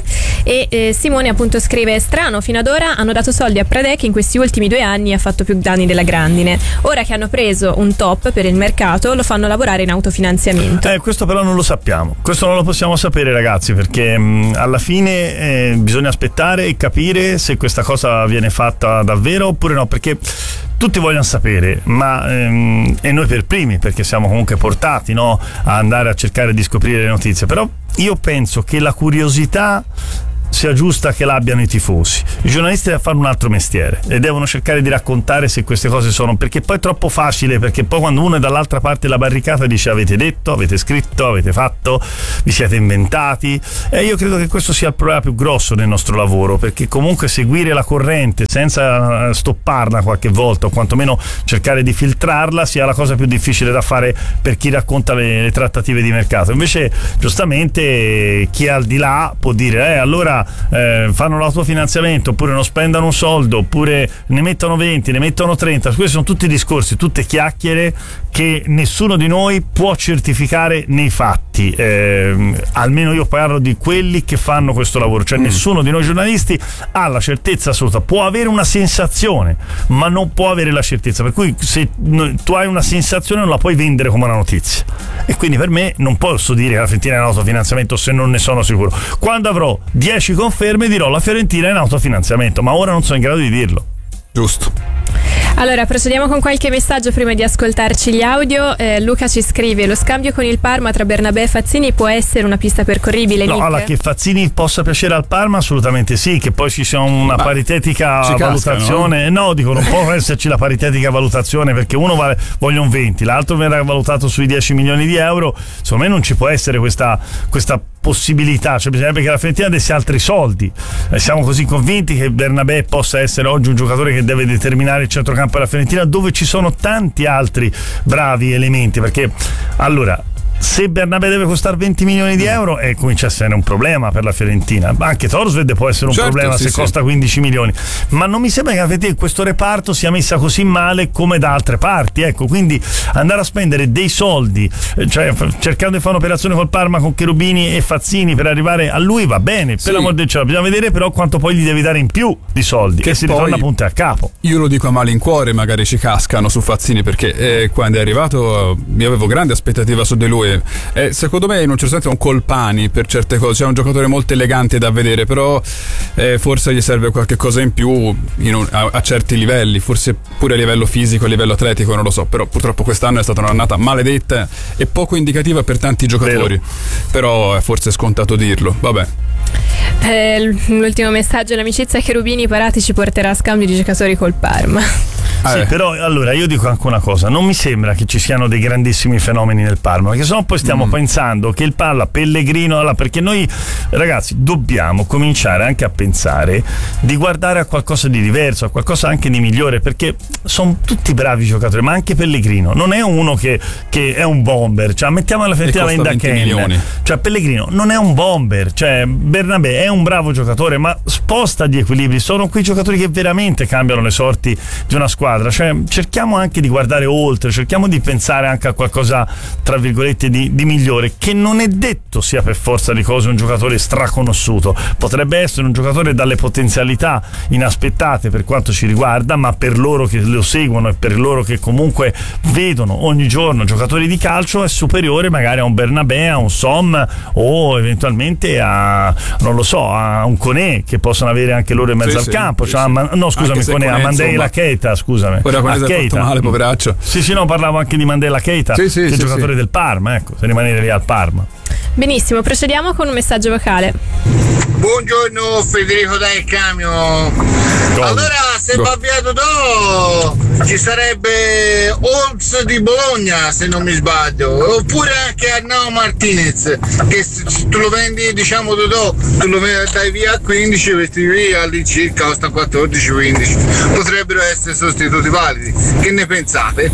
e Simone appunto scrive: strano, fino ad ora hanno dato soldi a Pradè che in questi ultimi 2 anni ha fatto più danni della grandine. Ora che hanno preso un top per il mercato lo fanno lavorare in autofinanziamento. Questo però non lo sappiamo, questo non lo possiamo sapere ragazzi, perché alla fine bisogna aspettare e capire se questa cosa viene fatta davvero oppure no, perché tutti vogliono sapere, ma e noi per primi, perché siamo comunque portati, no, a andare a cercare di scoprire le notizie, però io penso che la curiosità sia giusta che l'abbiano i tifosi. I giornalisti devono fare un altro mestiere e devono cercare di raccontare se queste cose sono, perché poi è troppo facile, perché poi quando uno è dall'altra parte della barricata dice avete detto, avete scritto, avete fatto, vi siete inventati, e io credo che questo sia il problema più grosso nel nostro lavoro, perché comunque seguire la corrente senza stopparla qualche volta o quantomeno cercare di filtrarla sia la cosa più difficile da fare per chi racconta le trattative di mercato. Invece giustamente chi è al di là può dire allora fanno l'autofinanziamento oppure non spendono un soldo oppure ne mettono 20, ne mettono 30. Questi sono tutti discorsi, tutte chiacchiere che nessuno di noi può certificare nei fatti, almeno io parlo di quelli che fanno questo lavoro, cioè nessuno di noi giornalisti ha la certezza assoluta, può avere una sensazione ma non può avere la certezza, per cui se tu hai una sensazione non la puoi vendere come una notizia, e quindi per me non posso dire che la Fiorentina è in autofinanziamento se non ne sono sicuro. Quando avrò 10 conferme dirò la Fiorentina è in autofinanziamento, ma ora non sono in grado di dirlo. Giusto. Allora, procediamo con qualche messaggio prima di ascoltarci gli audio. Luca ci scrive: lo scambio con il Parma tra Bernabé e Fazzini può essere una pista percorribile? No, allora, che Fazzini possa piacere al Parma assolutamente sì, che poi ci sia una paritetica valutazione casca, no, dico, non può esserci la paritetica valutazione, perché uno voglia un 20, l'altro verrà valutato sui 10 milioni di euro. Secondo me non ci può essere questa possibilità, cioè bisognerebbe che la Fiorentina desse altri soldi. Siamo così convinti che Bernabé possa essere oggi un giocatore che deve determinare il centrocampo della Fiorentina, dove ci sono tanti altri bravi elementi, perché allora se Bernabé deve costare 20 milioni di euro comincia a essere un problema per la Fiorentina. Anche Torsved può essere un problema se costa 15 milioni, ma non mi sembra che questo reparto sia messa così male come da altre parti, ecco, quindi andare a spendere dei soldi, cioè cercando di fare un'operazione col Parma con Cherubini e Fazzini per arrivare a lui va bene, per l'amor del cielo, bisogna vedere però quanto poi gli devi dare in più di soldi, che si ritorna punte a capo. Io lo dico a malincuore, magari ci cascano su Fazzini, perché quando è arrivato io avevo grande aspettativa su di lui. Secondo me in un certo senso è un Colpani per certe cose, è un giocatore molto elegante da vedere, però forse gli serve qualche cosa in più a certi livelli, forse pure a livello fisico, a livello atletico, non lo so, però purtroppo quest'anno è stata un'annata maledetta e poco indicativa per tanti giocatori. Però è forse scontato dirlo, vabbè. L'ultimo messaggio: l'amicizia Cherubini Parati ci porterà a scambio di giocatori col Parma. Sì, però allora io dico anche una cosa, non mi sembra che ci siano dei grandissimi fenomeni nel Parma, perché sennò poi stiamo pensando che il Pellegrino, perché noi ragazzi dobbiamo cominciare anche a pensare di guardare a qualcosa di diverso, a qualcosa anche di migliore, perché sono tutti bravi giocatori, ma anche Pellegrino non è uno che è un bomber, cioè mettiamo la Fiorentina in da Ken, cioè Pellegrino non è un bomber, cioè Bernabé è un bravo giocatore ma sposta gli equilibri, sono quei giocatori che veramente cambiano le sorti di una squadra, cioè cerchiamo anche di guardare oltre, cerchiamo di pensare anche a qualcosa tra virgolette di migliore, che non è detto sia per forza di cose un giocatore straconosciuto, potrebbe essere un giocatore dalle potenzialità inaspettate per quanto ci riguarda, ma per loro che lo seguono e per loro che comunque vedono ogni giorno giocatori di calcio è superiore magari a un Bernabé, a un Som o eventualmente a non lo so, a un Koné, che possono avere anche loro in mezzo al campo, cioè no scusami, Koné, a Mandela Keita, scusami, ora Koné si è fatto male, poveraccio. Sì, no, parlavo anche di Mandela Keita, che è il giocatore del Parma, ecco, se rimanere lì al Parma. Benissimo, procediamo con un messaggio vocale. Buongiorno, Federico da El Camion. Allora se va via Dodò ci sarebbe Olds di Bologna, se non mi sbaglio, oppure anche Arnau Martinez, che tu lo vendi, diciamo Dodò, tu lo dai via a 15, metti via all'incirca, costa 14-15, potrebbero essere sostituti validi. Che ne pensate?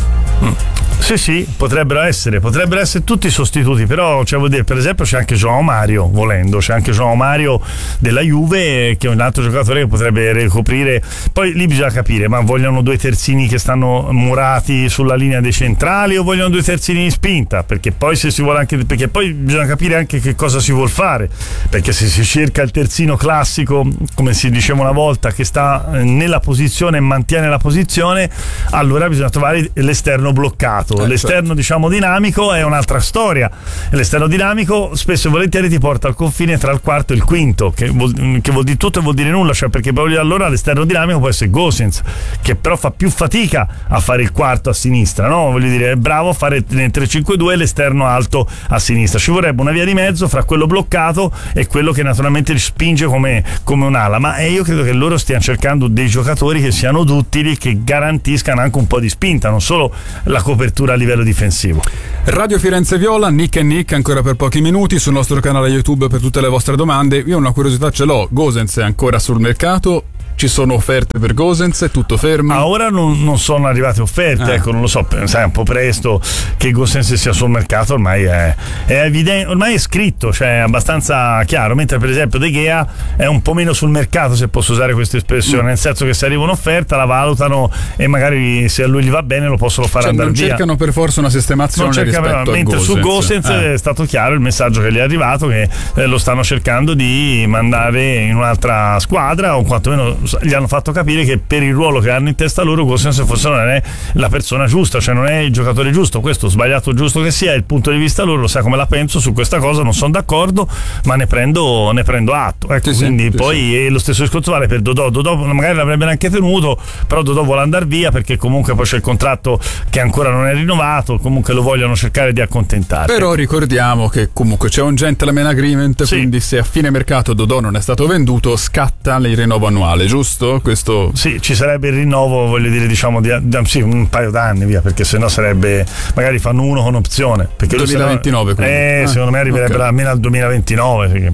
Sì, potrebbero essere tutti sostituti, però vuol dire, per esempio c'è anche João Mario, volendo, c'è anche João Mario della Juve, che è un altro giocatore che potrebbe ricoprire. Poi lì bisogna capire, ma vogliono due terzini che stanno murati sulla linea dei centrali o vogliono due terzini in spinta? Perché poi se si vuole anche, perché poi bisogna capire anche che cosa si vuol fare, perché se si cerca il terzino classico, come si diceva una volta, che sta nella posizione e mantiene la posizione, allora bisogna trovare l'esterno bloccato. L'esterno diciamo dinamico è un'altra storia. L'esterno dinamico spesso e volentieri ti porta al confine tra il quarto e il quinto, che vuol dire tutto e vuol dire nulla, cioè, perché poi allora l'esterno dinamico può essere Gosens, che però fa più fatica a fare il quarto a sinistra, no? Voglio dire, è bravo a fare nel 3-5-2 l'esterno alto a sinistra. Ci vorrebbe una via di mezzo fra quello bloccato e quello che naturalmente spinge come un'ala, ma io credo che loro stiano cercando dei giocatori che siano duttili, che garantiscano anche un po' di spinta, non solo la copertura a livello difensivo. Radio Firenze Viola, Nick e Nick ancora per pochi minuti sul nostro canale YouTube per tutte le vostre domande. Io una curiosità ce l'ho, Gosens è ancora sul mercato? Ci sono offerte per Gosens? È tutto fermo? Ora non sono arrivate offerte, ecco, non lo so, sai, è un po' presto che Gosens sia sul mercato, ormai è evidente, ormai è scritto, cioè è abbastanza chiaro, mentre per esempio De Gea è un po' meno sul mercato, se posso usare questa espressione, nel senso che se arriva un'offerta la valutano e magari se a lui gli va bene lo possono fare andare via. Non cercano per forza una sistemazione rispetto a mentre Gosens. Su Gosens è stato chiaro il messaggio che gli è arrivato, che lo stanno cercando di mandare in un'altra squadra, o quantomeno gli hanno fatto capire che per il ruolo che hanno in testa loro Gosens forse non è la persona giusta, cioè non è il giocatore giusto. Questo, sbagliato o giusto che sia, è il punto di vista loro, lo sa come la penso su questa cosa, non sono d'accordo, ma ne prendo atto, ecco, quindi poi lo stesso discorso vale per Dodò magari l'avrebbe anche tenuto, però Dodò vuole andare via perché comunque poi c'è il contratto che ancora non è rinnovato, comunque lo vogliono cercare di accontentare. Però ricordiamo che comunque c'è un gentleman agreement, quindi se a fine mercato Dodò non è stato venduto scatta il rinnovo annuale, giusto? Questo sì, ci sarebbe il rinnovo, voglio dire, diciamo sì, un paio d'anni via, perché sennò sarebbe, magari fanno uno con opzione, perché 2029 secondo me arriverebbe almeno al 2029, perché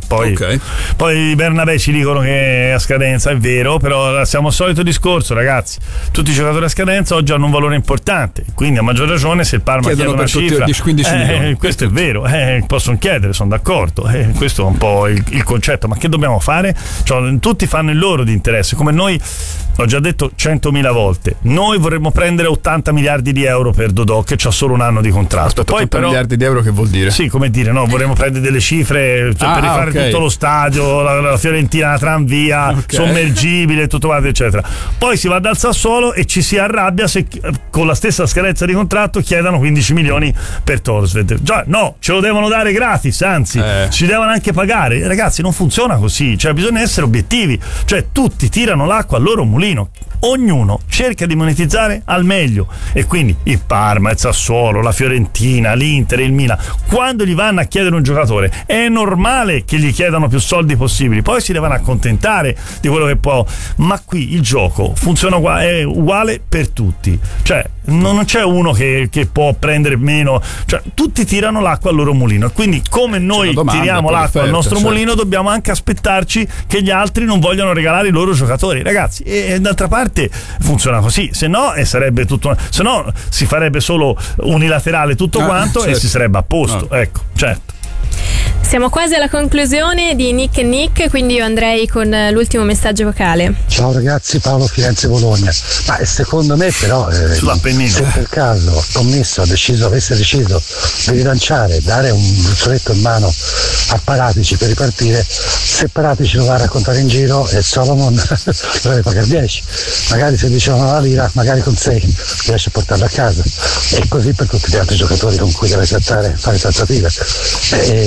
poi Bernabé ci dicono che è a scadenza, è vero, però siamo al solito discorso, ragazzi, tutti i giocatori a scadenza oggi hanno un valore importante, quindi a maggior ragione se il Parma chiede una cifra 10-15 milioni, questo è vero, possono chiedere, sono d'accordo, questo è un po' il concetto, ma che dobbiamo fare? Cioè, tutti fanno il loro di interesse, come noi, l'ho già detto 100.000 volte, noi vorremmo prendere 80 miliardi di euro per Dodò che c'ha solo un anno di contratto. Aspetta, poi 80 miliardi di euro che vuol dire? Sì, come dire, no, vorremmo prendere delle cifre, cioè, per rifare tutto lo stadio, la Fiorentina, la tranvia, sommergibile, tutto quanto eccetera. Poi si va dal Sassuolo e ci si arrabbia se con la stessa scadenza di contratto chiedano 15 milioni per Thorstvedt. Già, no, ce lo devono dare gratis, anzi ci devono anche pagare. Ragazzi, non funziona così, cioè bisogna essere obiettivi, cioè tutti tirano l'acqua al loro mulino, ognuno cerca di monetizzare al meglio, e quindi il Parma, il Sassuolo, la Fiorentina, l'Inter, il Milan, quando gli vanno a chiedere un giocatore è normale che gli chiedano più soldi possibili, poi si devono accontentare di quello che può, ma qui il gioco funziona è uguale per tutti, cioè non c'è uno che può prendere meno, cioè tutti tirano l'acqua al loro mulino, e quindi come noi tiriamo l'acqua al nostro mulino dobbiamo anche aspettarci che gli altri non vogliono regalare i loro giocatori, ragazzi, e d'altra parte funziona così, se no sarebbe tutto, se no si farebbe solo unilaterale tutto quanto, e si sarebbe a posto, ecco, certo. Siamo quasi alla conclusione di Nick e Nick, quindi io andrei con l'ultimo messaggio vocale. Ciao ragazzi, Paolo, Firenze Bologna. Ma secondo me però se per caso Commesso avesse deciso di rilanciare, dare un gruzzoletto in mano a Paratici per ripartire, se Paratici lo va a raccontare in giro e Solomon dovrebbe pagare 10, magari se dicevano la lira, magari con 6 riesce a portarlo a casa, e così per tutti gli altri giocatori con cui deve fare trattative. Più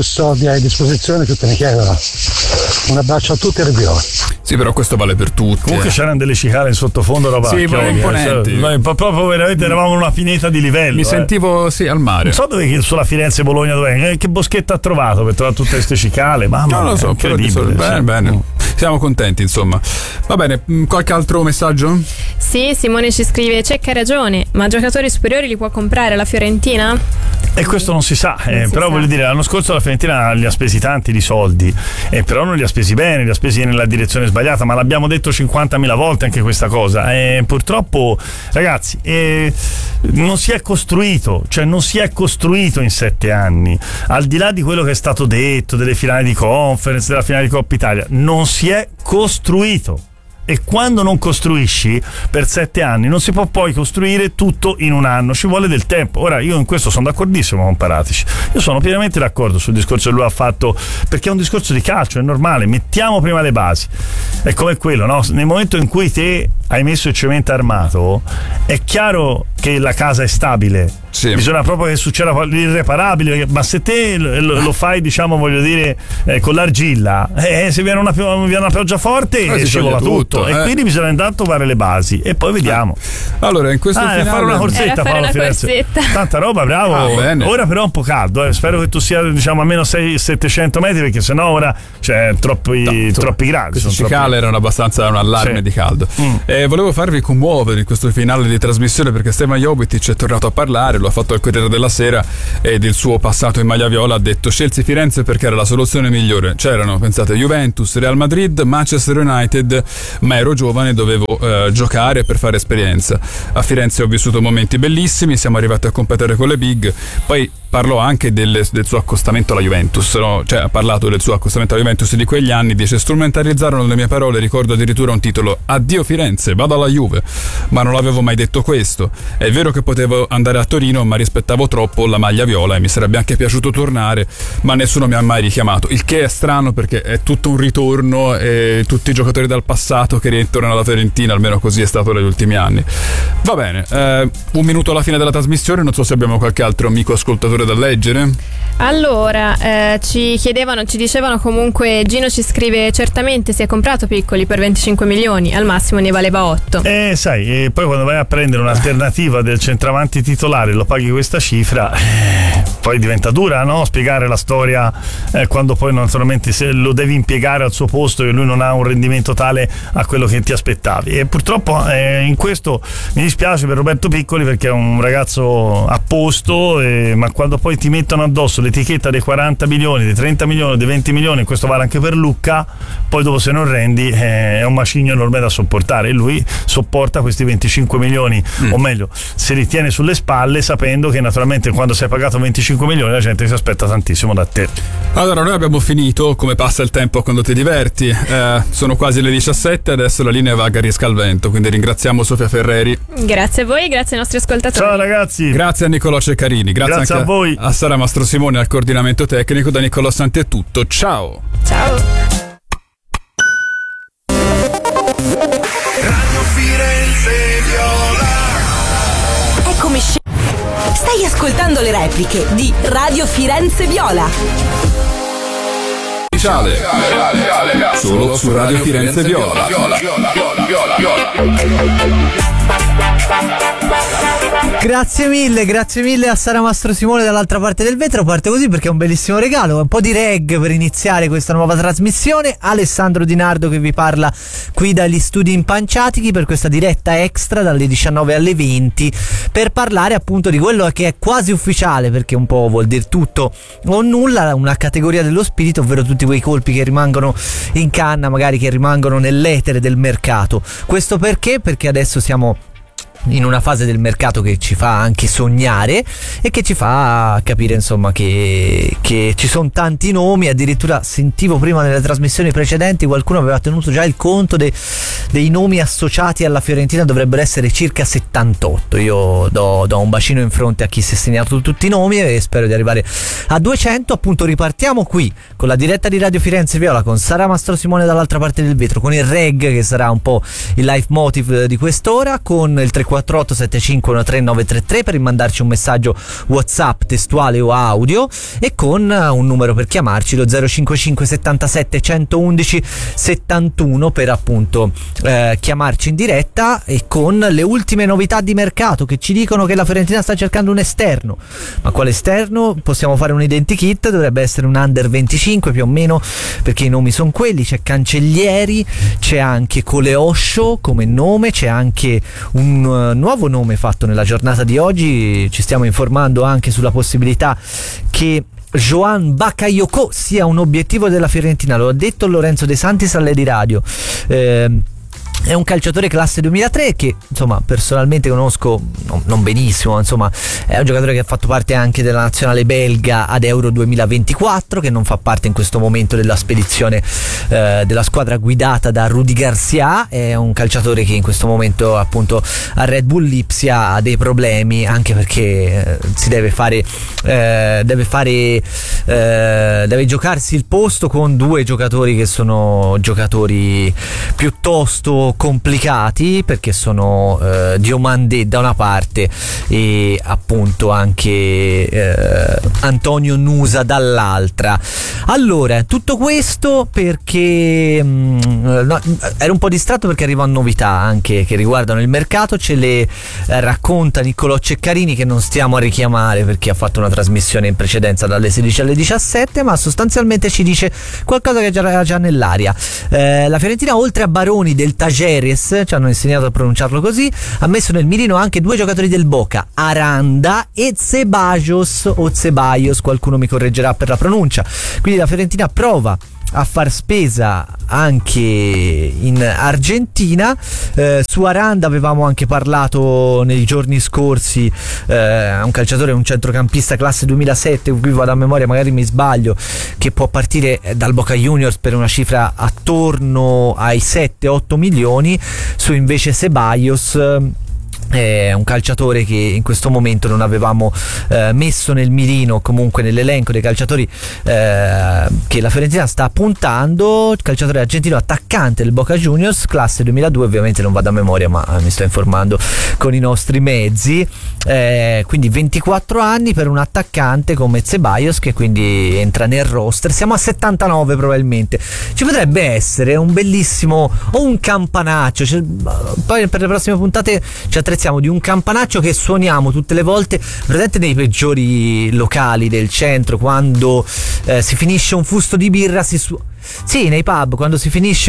soldi hai a disposizione più te ne chiedono. Un abbraccio a tutti e Viola. Sì, però questo vale per tutti. Comunque c'erano delle cicale in sottofondo, roba. Sì, imponenti. Noi proprio veramente eravamo in una pineta di livello. Mi sentivo al mare. Non so dove sulla Firenze-Bologna dov'è. Che boschetto ha trovato per trovare tutte queste cicale? Mamma, non lo so, incredibile. Bene. Siamo contenti, insomma. Va bene, qualche altro messaggio? Sì, Simone ci scrive: Cecca ha ragione, ma giocatori superiori li può comprare la Fiorentina? E questo non si sa, però voglio dire, l'anno scorso la Fiorentina li ha spesi tanti di soldi, però non li ha spesi bene, li ha spesi nella direzione sbagliata, ma l'abbiamo detto 50.000 volte anche questa cosa. Purtroppo, ragazzi, non si è costruito in 7 anni, al di là di quello che è stato detto, delle finali di conference, della finale di Coppa Italia, non si è costruito. E quando non costruisci per 7 anni non si può poi costruire tutto in un anno, ci vuole del tempo. Ora io in questo sono d'accordissimo con Paratici, io sono pienamente d'accordo sul discorso che lui ha fatto, perché è un discorso di calcio, è normale, mettiamo prima le basi, è come quello, no? Nel momento in cui te hai messo il cemento armato è chiaro che la casa è stabile, sì. Bisogna proprio che succeda l'irreparabile, ma se te lo fai, diciamo, voglio dire, con l'argilla, se viene una pioggia forte scivola tutto. E quindi bisogna intanto fare le basi e poi vediamo. Allora, in questo finale fare una corsetta, Paolo Firenze. Tanta roba, bravo. Ora però è un po' caldo, spero che tu sia, diciamo, almeno 600-700 metri, perché sennò ora c'è troppi gradi. Queste cicale erano abbastanza un allarme di caldo. Volevo farvi commuovere in questo finale di trasmissione, perché Stefan Jovetic è tornato a parlare, lo ha fatto al Corriere della Sera, e del suo passato in maglia viola ha detto: scelsi Firenze perché era la soluzione migliore. C'erano, pensate, Juventus, Real Madrid, Manchester United, ma ero giovane e dovevo giocare per fare esperienza. A Firenze ho vissuto momenti bellissimi, siamo arrivati a competere con le big. Poi parlò anche del suo accostamento alla Juventus, no? Cioè ha parlato del suo accostamento alla Juventus di quegli anni, dice: strumentalizzarono le mie parole, ricordo addirittura un titolo: addio Firenze, vado alla Juve, ma non l'avevo mai detto questo. È vero che potevo andare a Torino, ma rispettavo troppo la maglia viola e mi sarebbe anche piaciuto tornare, ma nessuno mi ha mai richiamato, il che è strano perché è tutto un ritorno e tutti i giocatori dal passato che rientrano alla Fiorentina, almeno così è stato negli ultimi anni. Va bene, un minuto alla fine della trasmissione, non so se abbiamo qualche altro amico ascoltatore da leggere. Allora, ci dicevano comunque, Gino ci scrive: certamente si è comprato Piccoli per 25 milioni, al massimo ne valeva 8. Sai, poi quando vai a prendere un'alternativa del centravanti titolare lo paghi questa cifra, poi diventa dura, no? Spiegare la storia quando poi naturalmente se lo devi impiegare al suo posto e lui non ha un rendimento tale a quello che ti aspettavi. E purtroppo in questo mi dispiace per Roberto Piccoli, perché è un ragazzo a posto, ma quando poi ti mettono addosso l'etichetta dei 40 milioni, dei 30 milioni, dei 20 milioni, questo vale anche per Lucca, poi dopo se non rendi è un macigno enorme da sopportare, e lui sopporta questi 25 milioni, o meglio se li tiene sulle spalle, sapendo che naturalmente quando sei pagato 25 milioni la gente si aspetta tantissimo da te. Allora, noi abbiamo finito. Come passa il tempo quando ti diverti? Sono quasi le 17, adesso la linea va a Gary Scalvento, quindi ringraziamo Sofia Ferreri. Grazie a voi, grazie ai nostri ascoltatori. Ciao ragazzi. Grazie a Nicolò Ceccarini, grazie anche a voi, a Sara Mastro Simone al coordinamento tecnico. Da Nicolò Santi è tutto, ciao. Ciao. Radio Firenze Viola. Eccomi. Stai ascoltando le repliche di Radio Firenze Viola. Solo su Radio Firenze Viola. Grazie mille a Sara Mastro Simone dall'altra parte del vetro. Parte così perché è un bellissimo regalo, un po' di reggae per iniziare questa nuova trasmissione. Alessandro Di Nardo che vi parla qui dagli studi Impanciatichi per questa diretta extra dalle 19 alle 20, per parlare appunto di quello che è quasi ufficiale, perché un po' vuol dire tutto o nulla, una categoria dello spirito, ovvero tutti quei colpi che rimangono in canna, magari che rimangono nell'etere del mercato. Questo perché adesso siamo in una fase del mercato che ci fa anche sognare e che ci fa capire insomma che ci sono tanti nomi. Addirittura sentivo prima nelle trasmissioni precedenti qualcuno aveva tenuto già il conto dei nomi associati alla Fiorentina, dovrebbero essere circa 78. Io do un bacino in fronte a chi si è segnato tutti i nomi e spero di arrivare a 200. Appunto ripartiamo qui con la diretta di Radio Firenze Viola, con Sara Mastro Simone dall'altra parte del vetro, con il reggae che sarà un po' il leitmotiv di quest'ora, con il 3 348 7513 933 per mandarci un messaggio WhatsApp testuale o audio, e con un numero per chiamarci, lo 055 77 111 71, per appunto chiamarci in diretta, e con le ultime novità di mercato che ci dicono che la Fiorentina sta cercando un esterno. Ma quale esterno? Possiamo fare un identikit, dovrebbe essere un under 25 più o meno, perché i nomi sono quelli. C'è Cancellieri, c'è anche Coleoscio come nome, c'è anche un nuovo nome fatto nella giornata di oggi. Ci stiamo informando anche sulla possibilità che Joan Bakayoko sia un obiettivo della Fiorentina, lo ha detto Lorenzo De Santis alle di radio. È un calciatore classe 2003 che insomma personalmente conosco non benissimo, insomma è un giocatore che ha fatto parte anche della nazionale belga ad Euro 2024, che non fa parte in questo momento della spedizione della squadra guidata da Rudy Garcia. È un calciatore che in questo momento appunto a Red Bull Lipsia ha dei problemi, anche perché si deve giocarsi il posto con due giocatori che sono giocatori piuttosto complicati, perché sono Diomandé da una parte e appunto anche Antonio Nusa dall'altra. Allora, tutto questo perché ero un po' distratto perché arrivano novità anche che riguardano il mercato. Ce le racconta Niccolò Ceccarini, che non stiamo a richiamare perché ha fatto una trasmissione in precedenza dalle 16 alle 17, ma sostanzialmente ci dice qualcosa che era già nell'aria. La Fiorentina, oltre a Baroni del Tajeres, ci hanno insegnato a pronunciarlo così, ha messo nel mirino anche due giocatori del Boca, Aranda e Ceballos o Ceballos, qualcuno mi correggerà per la pronuncia. Quindi la Fiorentina prova a far spesa anche in Argentina. Su Aranda avevamo anche parlato nei giorni scorsi, un calciatore, un centrocampista classe 2007, qui vado a memoria, magari mi sbaglio, che può partire dal Boca Juniors per una cifra attorno ai 7-8 milioni. Su invece Ceballos, è un calciatore che in questo momento non avevamo messo nel mirino, comunque nell'elenco dei calciatori che la Fiorentina sta puntando. Calciatore argentino, attaccante del Boca Juniors, classe 2002, ovviamente non vado a memoria ma mi sto informando con i nostri mezzi, quindi 24 anni per un attaccante come Ceballos, che quindi entra nel roster. Siamo a 79 probabilmente, ci potrebbe essere un bellissimo o un campanaccio, poi per le prossime puntate ci attrezziamo di un campanaccio che suoniamo tutte le volte, presente nei peggiori locali del centro, quando si finisce un fusto di birra, sì, nei pub, quando si finisce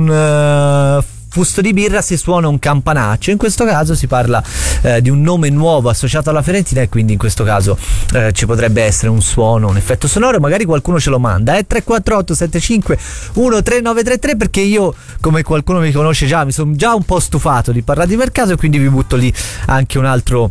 un fusto di birra si suona un campanaccio. In questo caso si parla di un nome nuovo associato alla Fiorentina, e quindi in questo caso ci potrebbe essere un suono, un effetto sonoro, magari qualcuno ce lo manda. 348 75 13933, perché io, come qualcuno mi conosce già, mi sono già un po' stufato di parlare di mercato, e quindi vi butto lì anche un altro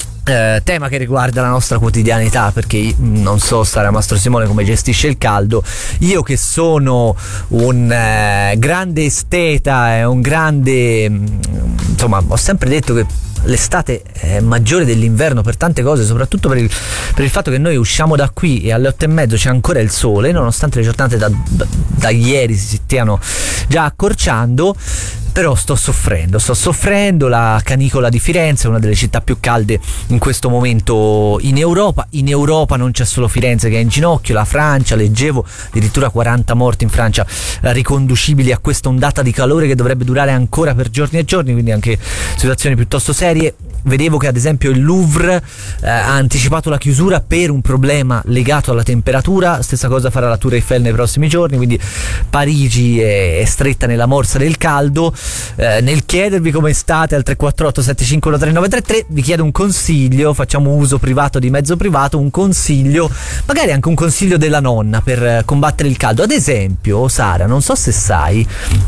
tema che riguarda la nostra quotidianità, perché non so, Sara Mastro Simone, come gestisce il caldo. Io che sono un grande esteta e un grande, insomma, ho sempre detto che l'estate è maggiore dell'inverno per tante cose, soprattutto per il fatto che noi usciamo da qui e alle 8:30 c'è ancora il sole, nonostante le giornate da ieri si stiano già accorciando. Però sto soffrendo. La canicola di Firenze è una delle città più calde in questo momento in Europa. In Europa non c'è solo Firenze che è in ginocchio, la Francia, leggevo addirittura 40 morti in Francia, riconducibili a questa ondata di calore che dovrebbe durare ancora per giorni e giorni, quindi anche situazioni piuttosto serie. Vedevo che ad esempio il Louvre ha anticipato la chiusura per un problema legato alla temperatura. Stessa cosa farà la Tour Eiffel nei prossimi giorni, quindi Parigi è stretta nella morsa del caldo. Nel chiedervi come state al 348 7513 933 vi chiedo un consiglio, facciamo uso privato di mezzo privato, un consiglio, magari anche un consiglio della nonna per combattere il caldo. Ad esempio, Sara, non so se sai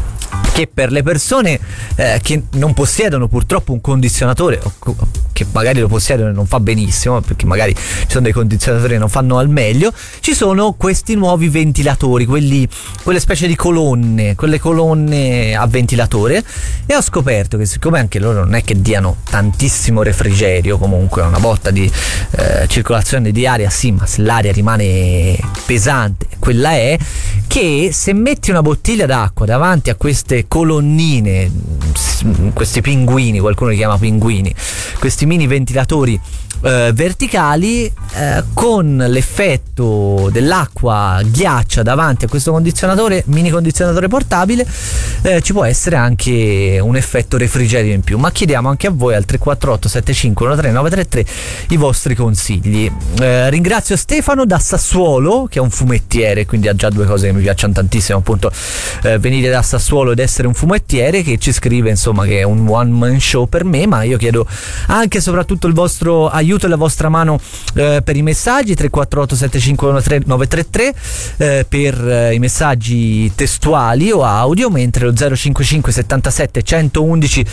che per le persone che non possiedono purtroppo un condizionatore, o che magari lo possiedono e non fa benissimo, perché magari ci sono dei condizionatori che non fanno al meglio, ci sono questi nuovi ventilatori, quelle specie di colonne, quelle colonne a ventilatore, e ho scoperto che siccome anche loro non è che diano tantissimo refrigerio, comunque una botta di circolazione di aria sì, ma se l'aria rimane pesante, quella è, che se metti una bottiglia d'acqua davanti a queste queste colonnine, questi pinguini, qualcuno li chiama pinguini, questi mini ventilatori verticali con l'effetto dell'acqua ghiaccia davanti a questo mini condizionatore portabile. Ci può essere anche un effetto refrigerio in più, ma chiediamo anche a voi al 348 7513 933 i vostri consigli. Ringrazio Stefano da Sassuolo, che è un fumettiere, quindi ha già due cose che mi piacciono tantissimo, appunto venire da Sassuolo ed essere un fumettiere, che ci scrive insomma che è un one man show per me, ma io chiedo anche e soprattutto il vostro aiuto e la vostra mano per i messaggi 348 7513 933 per i messaggi testuali o audio, mentre lo 055 77 111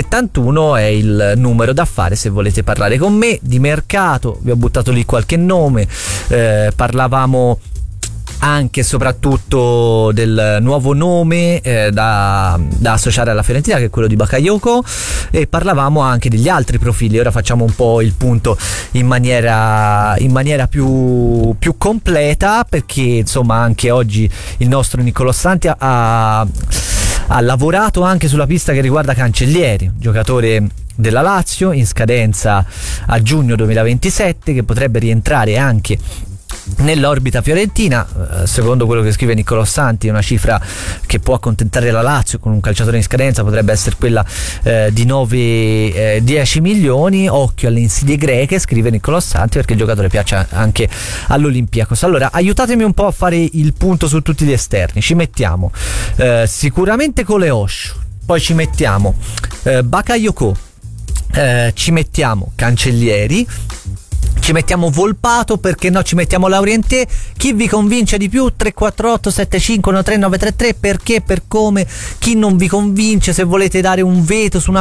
71 è il numero da fare se volete parlare con me di mercato. Vi ho buttato lì qualche nome, parlavamo anche e soprattutto del nuovo nome da associare alla Fiorentina, che è quello di Bakayoko, e parlavamo anche degli altri profili. Ora facciamo un po' il punto in maniera più completa, perché insomma anche oggi il nostro Niccolò Santi ha lavorato anche sulla pista che riguarda Cancellieri, giocatore della Lazio in scadenza a giugno 2027, che potrebbe rientrare anche nell'orbita fiorentina. Secondo quello che scrive Niccolò Santi, una cifra che può accontentare la Lazio con un calciatore in scadenza potrebbe essere quella di 9-10 milioni. Occhio alle insidie greche, scrive Niccolò Santi, perché il giocatore piace anche all'Olympiakos. Allora aiutatemi un po' a fare il punto su tutti gli esterni. Ci mettiamo sicuramente Koleos, poi ci mettiamo Bakayoko, ci mettiamo Cancellieri, ci mettiamo Volpato, perché no, ci mettiamo Laurienté. Chi vi convince di più? 348 7513 933. Perché, per come, chi non vi convince, se volete dare un veto su una